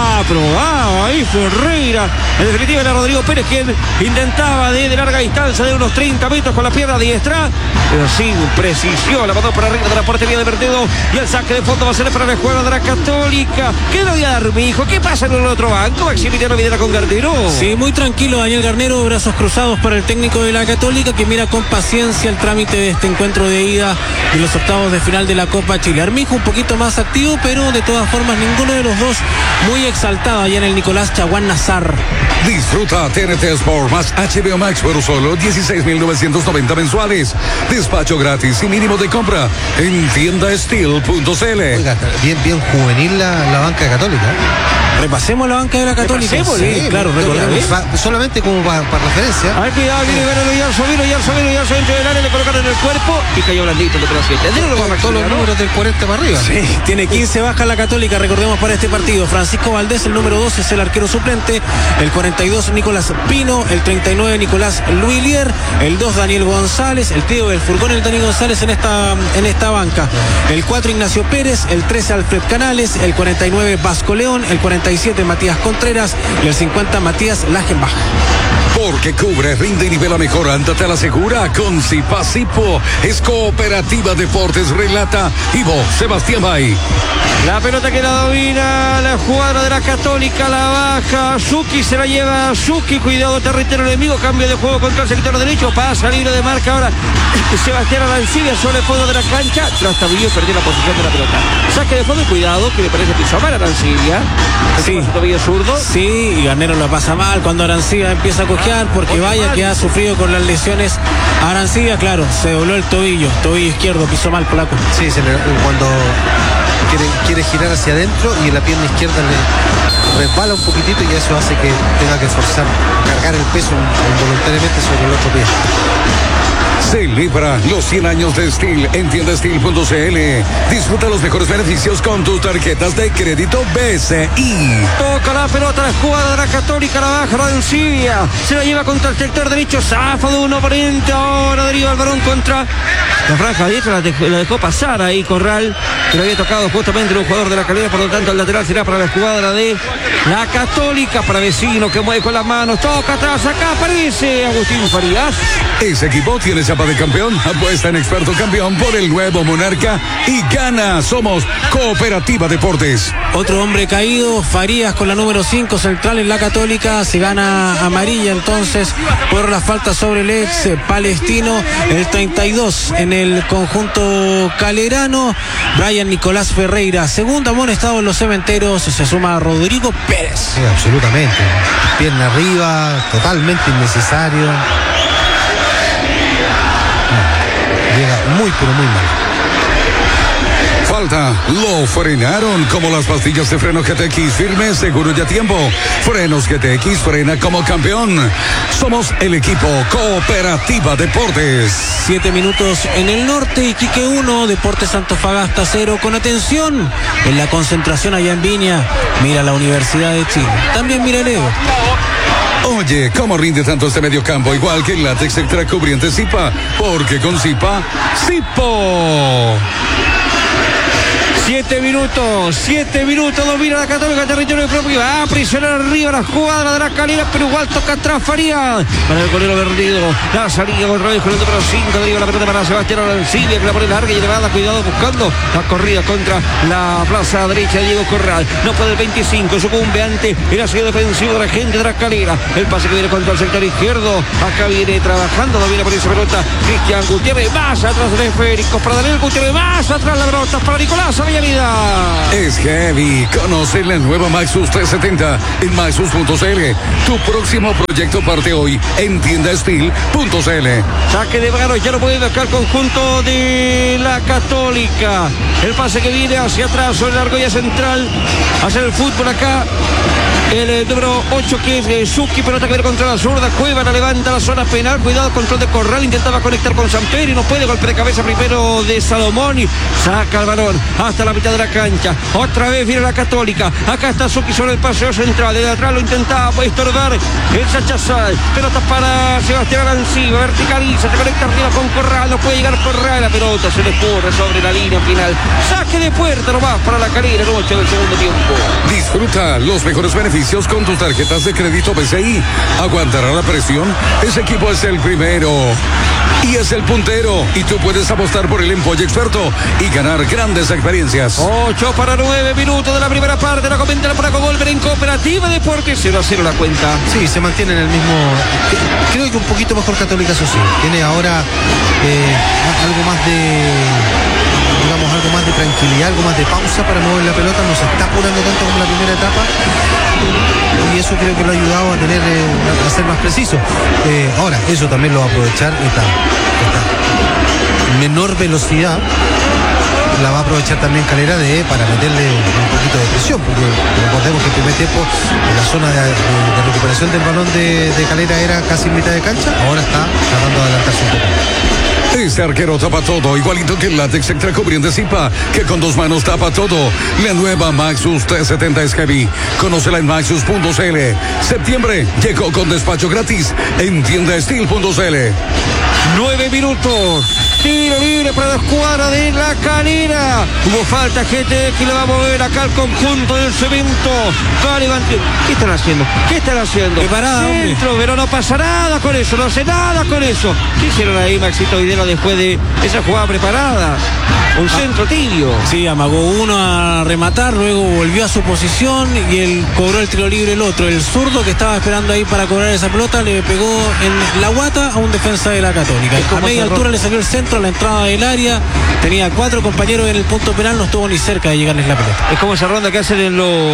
Probado ahí Ferreira. En definitiva era Rodrigo Pérez quien intentaba de larga distancia, de unos 30 metros con la pierna diestra, pero sin precisión. La mandó para arriba de la portería de Verdedo. Y el saque de fondo va a ser para la escuadra de la Católica. ¿Qué lo voy a dar, mi hijo? ¿Qué pasa en el otro banco? Maximiliano Videla con Garnero. Sí, muy tranquilo Daniel Garnero, brazos cruzados para el técnico de la Católica, que mira con paciencia el trámite de este encuentro de ida de los octavos de final de la Copa Chile. Armijo un poquito más activo, pero de todas formas ninguno de los dos muy exaltado allá en el Nicolás Chaguán Nazar. Disfruta TNT Sport más HBO Max por solo $16,990 mensuales. Despacho gratis y mínimo de compra en tiendastil.cl. Oiga, bien juvenil la banca Católica. Repasemos la banca de la Católica. Sí, claro, recordemos. Solamente como para referencia. Ay, cuidado, viene Yarzo dentro del área, le colocaron en el cuerpo y cayó blandito. Todos los números del 40 para arriba. Sí, tiene 15 bajas la Católica, recordemos, para este partido. Francisco Valdés, el número 12, es el arquero suplente. El 42, Nicolás Pino. El 39, Nicolás Luilier. El 2, Daniel González. El tío del furgón, el Dani González en esta banca. El 4, Ignacio Pérez. El 13, Alfred Canales. El 49, Vasco León. El 47, Matías Contreras. Y el 50, Matías Lagenbach. Porque cubre, rinde y nivela mejor. Ándate a la segura con Zipa-Zipo. Es Cooperativa Deportes, relata Ivo Sebastián Bay. La pelota que la domina la jugadora de la Católica, la baja. Suki se la lleva Suki. Cuidado, territorio enemigo. Cambio de juego contra el sector derecho. Pasa libre de marca ahora Sebastián Arancibia sobre el fondo de la cancha. Trastabilló y perdió la posición de la pelota. Saque de fondo y cuidado, que me parece que hizo mal Arancibia. Sí. Tobillo zurdo. Sí, y Garnero lo pasa mal cuando Arancibia empieza a cojear, porque vaya que ha sufrido con las lesiones. Arancibia, claro, se dobló el tobillo izquierdo, pisó mal polaco. Sí, cuando quiere girar hacia adentro y en la pierna izquierda le resbala un poquitito y eso hace que tenga que forzar, cargar el peso involuntariamente sobre el otro pie. Celebra los 100 años de Steel en tiendastil.cl. Disfruta los mejores beneficios con tus tarjetas de crédito BCI. Toca la pelota la jugada de la Católica, la baja Arancibia. Se la lleva contra el sector derecho, zafa de un oponente. Ahora deriva el balón contra la franja diestra, la dejó pasar ahí Corral, que lo había tocado justamente un jugador de la Calera. Por lo tanto el lateral será para la jugada de la Católica, para Vecino, que mueve con las manos, toca atrás, acá aparece Agustín Farías. Ese equipo tiene chapa de campeón. Apuesta en Experto Campeón por el nuevo Monarca y gana. Somos Cooperativa Deportes. Otro hombre caído, Farías, con la número 5 central en la Católica. Se gana amarilla entonces por la falta sobre el ex palestino. El 32 en el conjunto calerano, Brian Nicolás Ferreira. Segundo amonestado en los cementeros, se suma Rodrigo Pérez. Sí, absolutamente. Pierna arriba, totalmente innecesario. llega muy, pero muy mal. Falta, lo frenaron como las pastillas de freno GTX, firme, seguro y a tiempo. Frenos GTX, frena como campeón. Somos el equipo Cooperativa Deportes. 7 minutos en el norte, Iquique 1, Deportes Antofagasta 0. Con atención en la concentración allá en Viña, mira la Universidad de Chile. También mira el Evo. Oye, ¿cómo rinde tanto este mediocampo? Igual que el látex extra cubriente Zipa, porque con Zipa, Zipo. 7 minutos, domina la Católica, territorio propio, va a presionar arriba la jugada de la Calera, pero igual toca atrás Farías, para el golero perdido, la salida con Rodríguez con el número 5, deriva la pelota para Sebastián Arancibia, que la pone larga y elevada, cuidado buscando la corrida contra la plaza derecha de Diego Corral, no puede el 25, sucumbe ante el asedio defensivo de la gente de la Calera, el pase que viene contra el sector izquierdo, acá viene trabajando, domina por esa pelota Cristian Gutiérrez, más atrás del esférico, para Daniel Gutiérrez, más atrás la pelota para Nicolás Avellaneda. Es heavy. Conoce la nueva Maxus 370 en Maxus.cl. Tu próximo proyecto parte hoy en tiendasteel.cl. Saque de Vagaro, ya lo puede marcar el conjunto de la Católica. El pase que viene hacia atrás sobre la argolla central. Hacer el fútbol acá. El número 8 que es Suki, pelota que viene contra la zurda, Cueva la levanta la zona penal, cuidado, control de Corral, intentaba conectar con Samperi, no puede, golpe de cabeza primero de Salomón y saca el balón hasta la mitad de la cancha, otra vez viene la Católica, acá está Suki sobre el paseo central, de atrás lo intentaba estorbar el Sachazal, pelota para Sebastián Arancibia, verticaliza, se conecta arriba con Corral, no puede llegar Corral, la pelota se le corre sobre la línea final, saque de puerta nomás para la Calera, el 8 del segundo tiempo. Disfruta los mejores beneficios con tus tarjetas de crédito BCI. ¿Aguantará la presión? Ese equipo es el primero y es el puntero, y tú puedes apostar por el Empolle Experto y ganar grandes experiencias. 8 para 9 minutos de la primera parte, la comenta por Golver en Cooperativa Deportes, 0-0 la cuenta. Sí, se mantiene en el mismo, creo que un poquito mejor Católica, eso sí, tiene ahora algo más de, digamos, algo más de tranquilidad, algo más de pausa para mover la pelota, no se está apurando tanto como la primera etapa, y eso creo que lo ha ayudado a tener a ser más preciso. Ahora, eso también lo va a aprovechar esta menor velocidad, la va a aprovechar también Calera para meterle un poquito de presión, porque recordemos que el primer tiempo la zona de recuperación del balón de Calera era casi en mitad de cancha, ahora está tratando de adelantarse un poco. Este arquero tapa todo, igualito que el látex extra cubriente Zipa, que con 2 manos tapa todo. La nueva Maxus 370 es heavy. Conócela en Maxus.cl. Septiembre llegó con despacho gratis en tiendasteel.cl. 9 minutos. Tiro libre para la escuadra de la Calera. Hubo falta, gente que le va a mover acá al conjunto del Cemento. Va a levantar. ¿Qué están haciendo? Preparada, centro, hombre. pero no pasa nada con eso, no hace nada con eso. ¿Qué hicieron ahí, Maxito Videla, después de esa jugada preparada? Un centro tibio. Sí, amagó uno a rematar, luego volvió a su posición y él cobró el tiro libre el otro. El zurdo que estaba esperando ahí para cobrar esa pelota le pegó en la guata a un defensa de la Católica. A media altura le salió el centro a la entrada del área. Tenía 4 compañeros en el punto penal, no estuvo ni cerca de llegarles la pelota. Es como esa ronda que hacen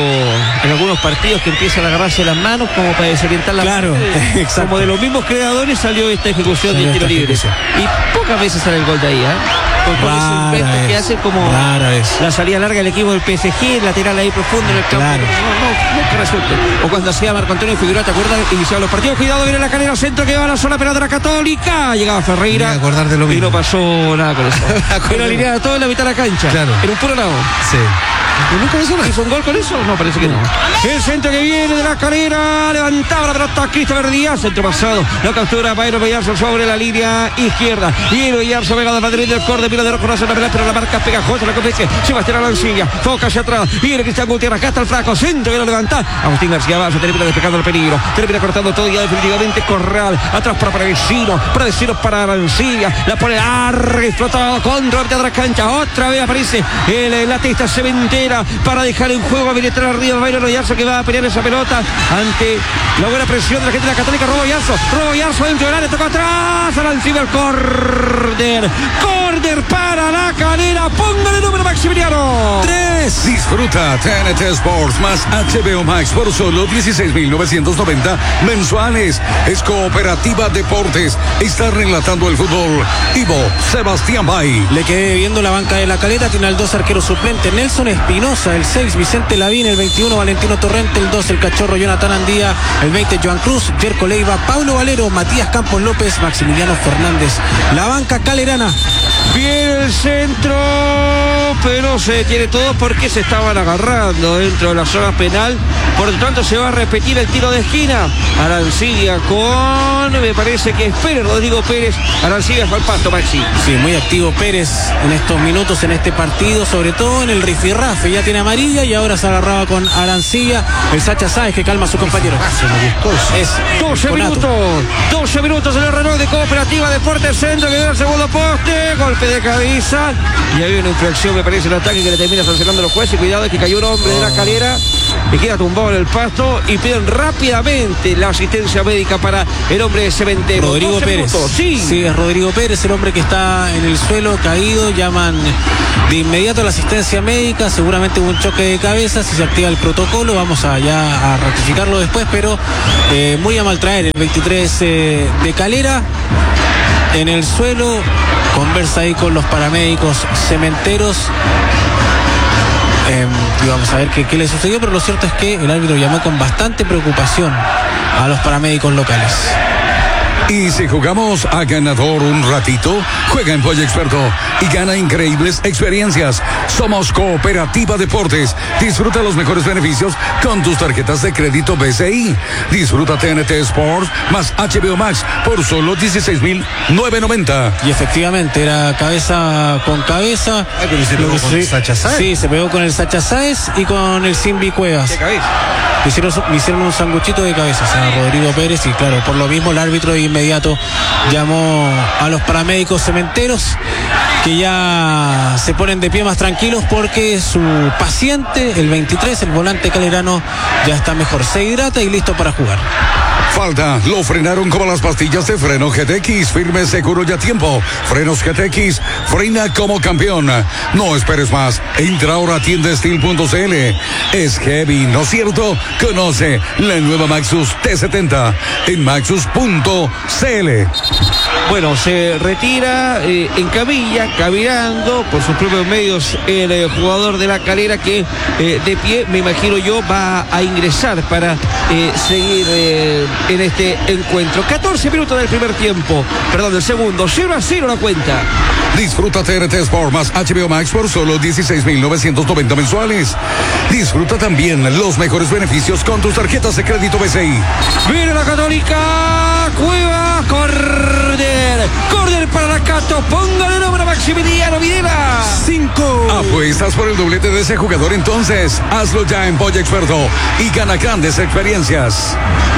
en algunos partidos, que empiezan a agarrarse las manos como para desorientar la Claro, exacto. Como de los mismos creadores salió esta ejecución del tiro libre. Y pocas veces sale el gol de ahí, Con ese invento que hace como la salida larga del equipo del PSG, el lateral ahí profundo en el campo. Claro. No resulte. O cuando hacía Marco Antonio Figueroa, ¿te acuerdas? Iniciaban los partidos. Cuidado, viene la Calera centro que va a la zona penal de la Católica. Llegaba Ferreira. Me voy a acordar de lo mismo. Y no pasó nada con eso. Pero alineada todo en la mitad de la cancha. Claro. En un puro lado. Sí. ¿Y nunca hizo un gol con eso? No, parece que no. El centro que viene de la Calera, levantaba la pelota Christopher Díaz, centro pasado, la captura Bayro Bellarzo sobre la línea izquierda. Y Bellarzo pegado a Madrid del córner, mira de rojo, no hace la pelota, pero la marca pegajosa, la compete Sebastián Arancibia, foca hacia atrás, viene Cristian Gutiérrez, acá está el flaco, centro que lo levanta, Agustín García Basso, termina despejando el peligro, termina cortando todo ya definitivamente Corral, atrás para Vecino para Arancibia, la pone larga, explotado contra la mitad de la cancha, otra vez aparece el latista Cementerio. frontera para dejar en juego a habilitar arriba Byron Oyarzo, que va a pelear esa pelota ante la buena presión de la gente de la Católica. Robo Oyarzo dentro del área, toca atrás al Alcibar, córner para la Calera. Póngale el número, Maximiliano. 3. Disfruta TNT Sports más HBO Max por solo 16,990 mensuales. Es Cooperativa Deportes. Está relatando el fútbol Ivo Sebastián Bay. Le quedé viendo la banca de la Calera. Tiene al 2 arquero suplente Nelson Espinosa, el 6 Vicente Lavín, el 21 Valentino Torrente, el 2 el cachorro Jonathan Andía, el 20 Joan Cruz, Jerko Leiva, Pablo Valero, Matías Campos López, Maximiliano Fernández. La banca calerana. Viene el centro, pero se detiene todo porque se estaban agarrando dentro de la zona penal. Por lo tanto se va a repetir el tiro de esquina. Arancibia con, me parece que es Pérez, Rodrigo Pérez. Arancibia fue al pasto, Maxi. Sí, muy activo Pérez en estos minutos en este partido, sobre todo en el rifirrafe. Ya tiene amarilla y ahora se agarraba con Arancibia. El Sacha Sáez que calma a su compañero. Es 12 minutos en el reloj de Cooperativa Deportes Centro, que viene al segundo poste. Golpe de cabeza y hay una infracción, me parece, el ataque que le termina sancionando los jueces. Cuidado, es que cayó un hombre de la Calera y queda tumbado en el pasto y piden rápidamente la asistencia médica para el hombre de Cementerio. Rodrigo Pérez. Sí, es Rodrigo Pérez, el hombre que está en el suelo caído. Llaman de inmediato a la asistencia médica. Seguramente hubo un choque de cabeza. Si se activa el protocolo, vamos a ratificarlo después, pero muy a maltraer el 23 de Calera en el suelo. Conversa ahí con los paramédicos cementeros. Y vamos a ver qué le sucedió, pero lo cierto es que el árbitro llamó con bastante preocupación a los paramédicos locales. Y si jugamos a ganador un ratito, juega en Pollo Experto y gana increíbles experiencias. Somos Cooperativa Deportes. Disfruta los mejores beneficios con tus tarjetas de crédito BCI. Disfruta TNT Sports más HBO Max por solo 16,990. Y efectivamente era cabeza con cabeza. Pero se pegó con el Sacha Sáez. Sí, se pegó con el Sacha Sáez y con el Simbi Cuevas. ¿Qué cabeza? Hicieron un sanguchito de cabezas a Rodrigo Pérez y claro, por lo mismo el árbitro de inmediato llamó a los paramédicos cementeros, que ya se ponen de pie más tranquilos porque su paciente, el 23, el volante calerano, ya está mejor, se hidrata y listo para jugar. Falta, lo frenaron como las pastillas de freno GTX, firme, seguro y a tiempo. Frenos GTX, frena como campeón. No esperes más, entra ahora a tiendasteel.cl. Es heavy, ¿no es cierto? Conoce la nueva Maxus T70 en maxus.cl. Bueno, se retira en camilla, caminando por sus propios medios el jugador de la Calera, que de pie, me imagino yo, va a ingresar para seguir en este encuentro. 14 minutos del primer tiempo, perdón, del segundo, 0-0 la cuenta. Disfruta TNT Sport más HBO Max por solo 16,990 mensuales. Disfruta también los mejores beneficios con tus tarjetas de crédito BCI. Viene la Católica, Cueva, córner para la Cato, póngale el número, Maximiliano Videla. 5. ¿Apuestas por el doblete de ese jugador? Entonces hazlo ya en Pollo Experto y gana grandes experiencias.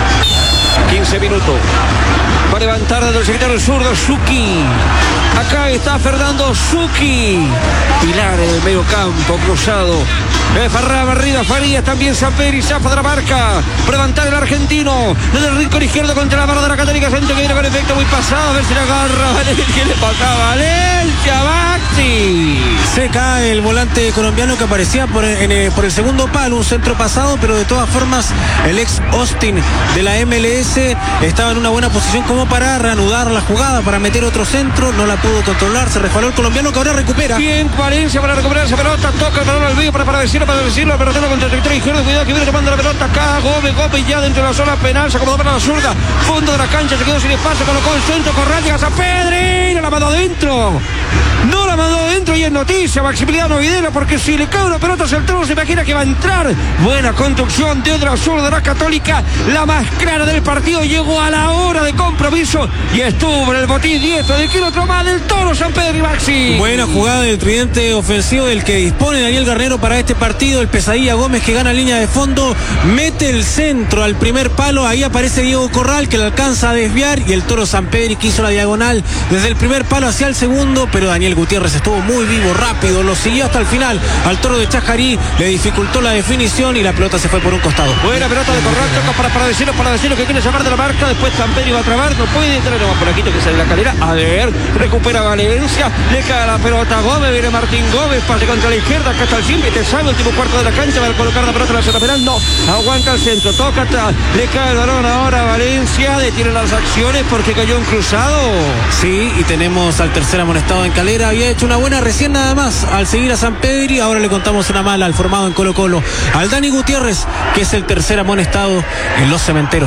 15 minutos. Va a levantar desde el sector zurdo Suki. Acá está Fernando Suki. Pilar en el medio campo, cruzado. Farraba arriba, Farías, también Samperi, zafa de la marca. Para levantar el argentino. Desde el rincón izquierdo contra la barra de la Católica. Centro que viene con efecto muy pasado. A ver si la agarra. ¿Qué le pasaba? Valencia, Baxi. Se cae el volante colombiano que aparecía por el segundo palo. Un centro pasado, pero de todas formas el ex Austin de la MLS estaba en una buena posición como para reanudar la jugada, para meter otro centro. No la pudo controlar. Se resbaló el colombiano que ahora recupera. Bien, Valencia para recuperar esa pelota. Toca el balón al medio para decirlo. El pelotero contra el territorio izquierdo. Cuidado que viene tomando la pelota acá. Gómez ya dentro de la zona penal. Se acomodó para la zurda. Fondo de la cancha. Se quedó sin espacio. Colocó el centro. Corral. Llega a Pedri. No la mandó adentro. No la mandó adentro y es noticia Maximiliano Videla, porque si le cae una pelota al centro se imagina que va a entrar. Buena construcción de otra zurda de la Católica. La más clara del partido. Llegó a la hora de compromiso y estuvo en el botín diestro del kilómetro más del Toro San Pedro y Maxi. Buena jugada del tridente ofensivo del que dispone Daniel Garnero para este partido. partido, el Pesadilla Gómez, que gana línea de fondo, mete el centro al primer palo, ahí aparece Diego Corral, que le alcanza a desviar, y el Toro Sampedri, que hizo la diagonal desde el primer palo hacia el segundo, pero Daniel Gutiérrez estuvo muy vivo, rápido, lo siguió hasta el final al Toro de Chajarí, le dificultó la definición y la pelota se fue por un costado. Buena pelota de Corral, toca para vecino que quiere llamar de la marca, después Sampedri va a trabar, no puede entrar, no va por aquí, que sale la calera, a ver, recupera Valencia, le cae la pelota a Gómez, viene Martín Gómez, pase contra la izquierda, acá está el simple, te sabe, último cuarto de la cancha, va a colocar la pelota en la zona penal, no, aguanta el centro, toca atrás, le cae el balón ahora a Valencia, detiene las acciones porque cayó un cruzado. Sí, y tenemos al tercer amonestado en Calera, había hecho una buena recién nada más, al seguir a Sampedri, ahora le contamos una mala al formado en Colo Colo, al Dani Gutiérrez, que es el tercer amonestado en los Cementeros.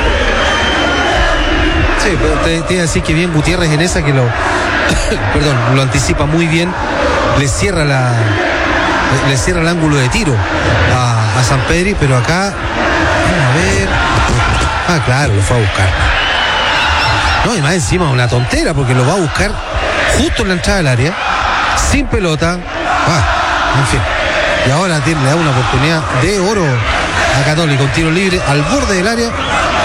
Sí, pero te iba a decir que bien Gutiérrez en esa, que lo perdón, lo anticipa muy bien, le cierra el ángulo de tiro a Sampedri, pero acá a ver, claro, lo fue a buscar, no, y más encima una tontera, porque lo va a buscar justo en la entrada del área, sin pelota, en fin, y ahora le da una oportunidad de oro a Católica, un tiro libre al borde del área.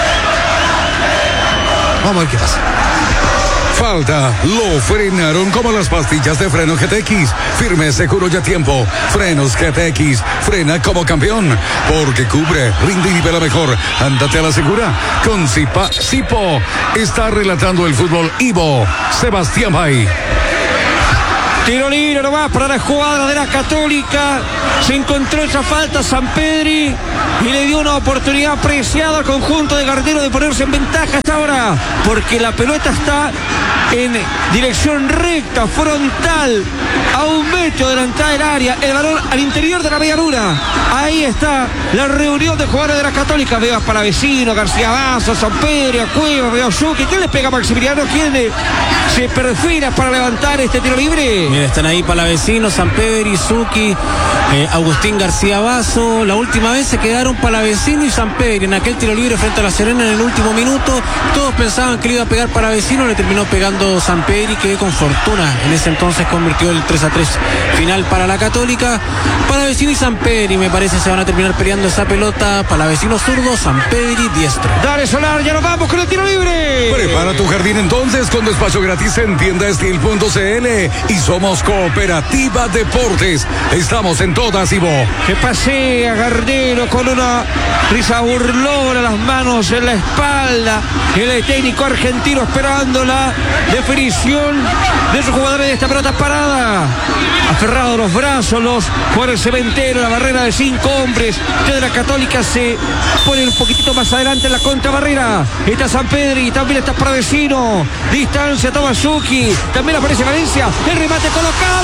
Vamos a ver qué pasa. Falta, lo frenaron como las pastillas de freno GTX. Firme, seguro y a tiempo. Frenos GTX, frena como campeón. Porque cubre, rinde y nivela mejor. Ándate a la segura. Con Sipo. Está relatando el fútbol Ivo. Sebastián Bay. Tiro libre nomás para la jugada de la Católica. Se encontró esa falta Sampedri y le dio una oportunidad apreciada al conjunto de Gardero de ponerse en ventaja hasta ahora, porque la pelota está en dirección recta, frontal, a 1 metro de la entrada del área, el balón al interior de la media luna. Ahí está la reunión de jugadores de la Católica. Veo a Palavecino, García Basso, Sampedri, a Cueva, veo a Zucchi. ¿Quién le pega a Maximiliano? ¿Quién se perfila para levantar este tiro libre? Mira, están ahí Palavecino, Sampedri, Zucchi, Agustín García Basso. La última vez se quedaron Palavecino y Sampedri en aquel tiro libre frente a La Serena en el último minuto. Todos pensaban que le iba a pegar Palavecino, le terminó pegando Sampedri, que con fortuna en ese entonces convirtió el 3-3 final para la Católica. Palavecino y Sampedri, me parece, se van a terminar peleando esa pelota. Palavecino zurdo, Sampedri diestro. Dale, Solar, ya nos vamos con el tiro libre. Prepara tu jardín entonces con despacho gratis en tiendastil.cl y somos Cooperativa Deportes. Estamos en todas, Ivo. Que pasea Gardero con una risa burlona, las manos en la espalda. El técnico argentino esperando la definición de sus jugadores de esta pelota parada. Aferrado a los brazos, los jugadores Cementeros, la barrera de 5 hombres. Que de la Católica se ponen un poquitito más adelante en la contrabarrera. Está Sampedri, también está Palavecino. Distancia, toma Zucchi. También aparece Valencia. El remate colocado.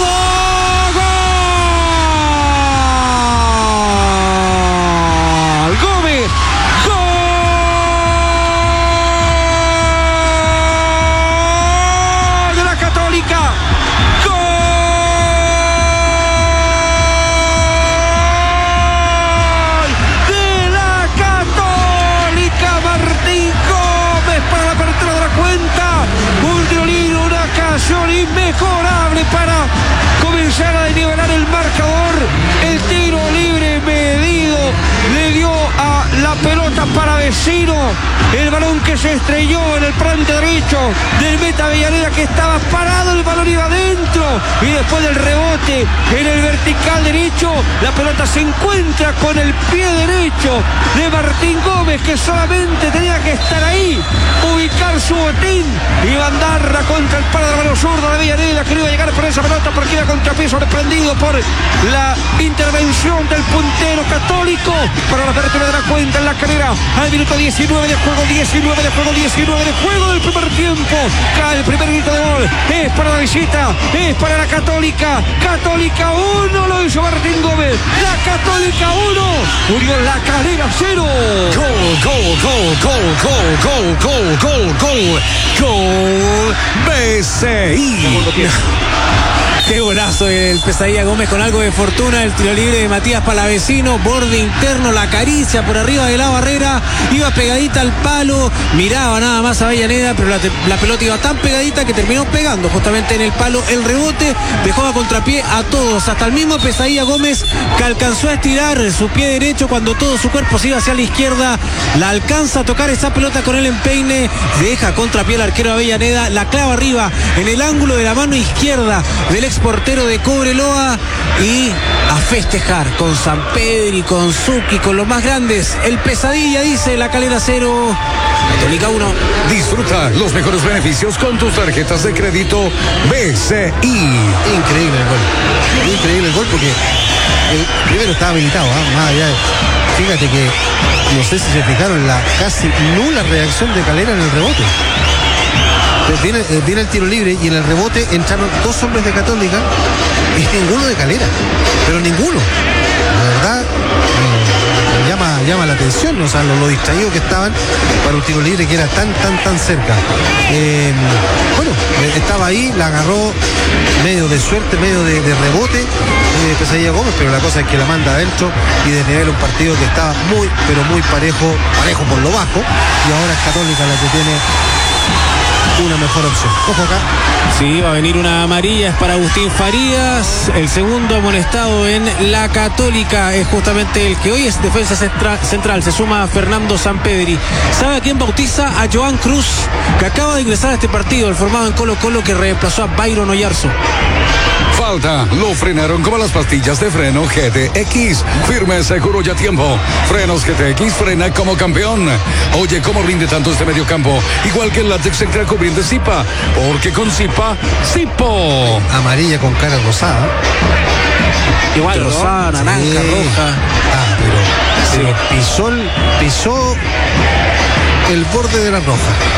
¡Gol! Gómez. ¡Gol! De la Católica. ¡Gol! De la Católica. Martín Gómez para la apertura de la cuenta. Un tiro libre, una ocasión inmejorable para comenzar a nivelar el marcador. El tiro libre medido le dio a la pelota Palavecino, el balón que se estrelló en el plante derecho del meta Avellaneda, que estaba parado, el balón iba adentro y después del rebote en el vertical derecho, la pelota se encuentra con el pie derecho de Martín Gómez, que solamente tenía que estar ahí, ubicar su botín y mandarla contra el palo de mano zurda de Avellaneda, que no iba a llegar por esa pelota porque iba contrapié sorprendido por la intervención del puntero Católico para la apertura de la cuenta en la carrera al minuto 19 de juego, 19 de juego del primer tiempo. Cae el primer grito de gol, es para la visita, es para la Católica. Católica 1, lo hizo Martín Gómez. La Católica 1, Unión La Calera 0. Gol, gol, gol, gol, gol, gol, gol, gol, Gol BCI. Qué golazo el Pesadilla Gómez con algo de fortuna. El tiro libre de Matías Palavecino, borde interno, la caricia por arriba de la barrera, iba pegadita al palo, miraba nada más a Avellaneda, pero la pelota iba tan pegadita que terminó pegando justamente en el palo. El rebote dejó a contrapié a todos, hasta el mismo Pesadilla Gómez, que alcanzó a estirar su pie derecho cuando todo su cuerpo se iba hacia la izquierda. La alcanza a tocar esa pelota con el empeine, deja a contrapié al arquero Avellaneda, la clava arriba en el ángulo de la mano izquierda del ex portero de Cobreloa, y a festejar con San Pedro y con Zucchi, con los más grandes. El Pesadilla, dice La Calera 0, Católica 1. Disfruta los mejores beneficios con tus tarjetas de crédito BCI. Increíble el gol porque el primero estaba habilitado, más allá de... Fíjate que no sé si se fijaron en la casi nula reacción de Calera en el rebote. Viene el tiro libre y en el rebote entraron 2 hombres de Católica y ninguno de Calera, pero ninguno. La verdad llama la atención, o sea, lo distraídos que estaban para un tiro libre que era tan cerca. Bueno, estaba ahí, la agarró medio de suerte, medio de rebote, Pesadilla Gómez, pero la cosa es que la manda adentro y desnivela un partido que estaba muy, pero muy parejo por lo bajo, y ahora es Católica la que tiene una mejor opción. Ojo acá. Sí, va a venir una amarilla, es para Agustín Farías. El segundo amonestado en la Católica es justamente el que hoy es defensa central. Se suma a Fernando Sampedri. ¿Sabe a quién bautiza? A Joan Cruz, que acaba de ingresar a este partido, el formado en Colo-Colo, que reemplazó a Byron Oyarzo. Falta, lo frenaron como las pastillas de freno GTX. Firme, seguro y a tiempo. Frenos GTX, frena como campeón. Oye, ¿cómo rinde tanto este mediocampo? Igual que el látex extra cubriente Zipa. Porque con Zipa, Zipo. Amarilla con cara rosada. Igual, rosada, naranja, sí. Roja. Pero pisó el borde de la roja.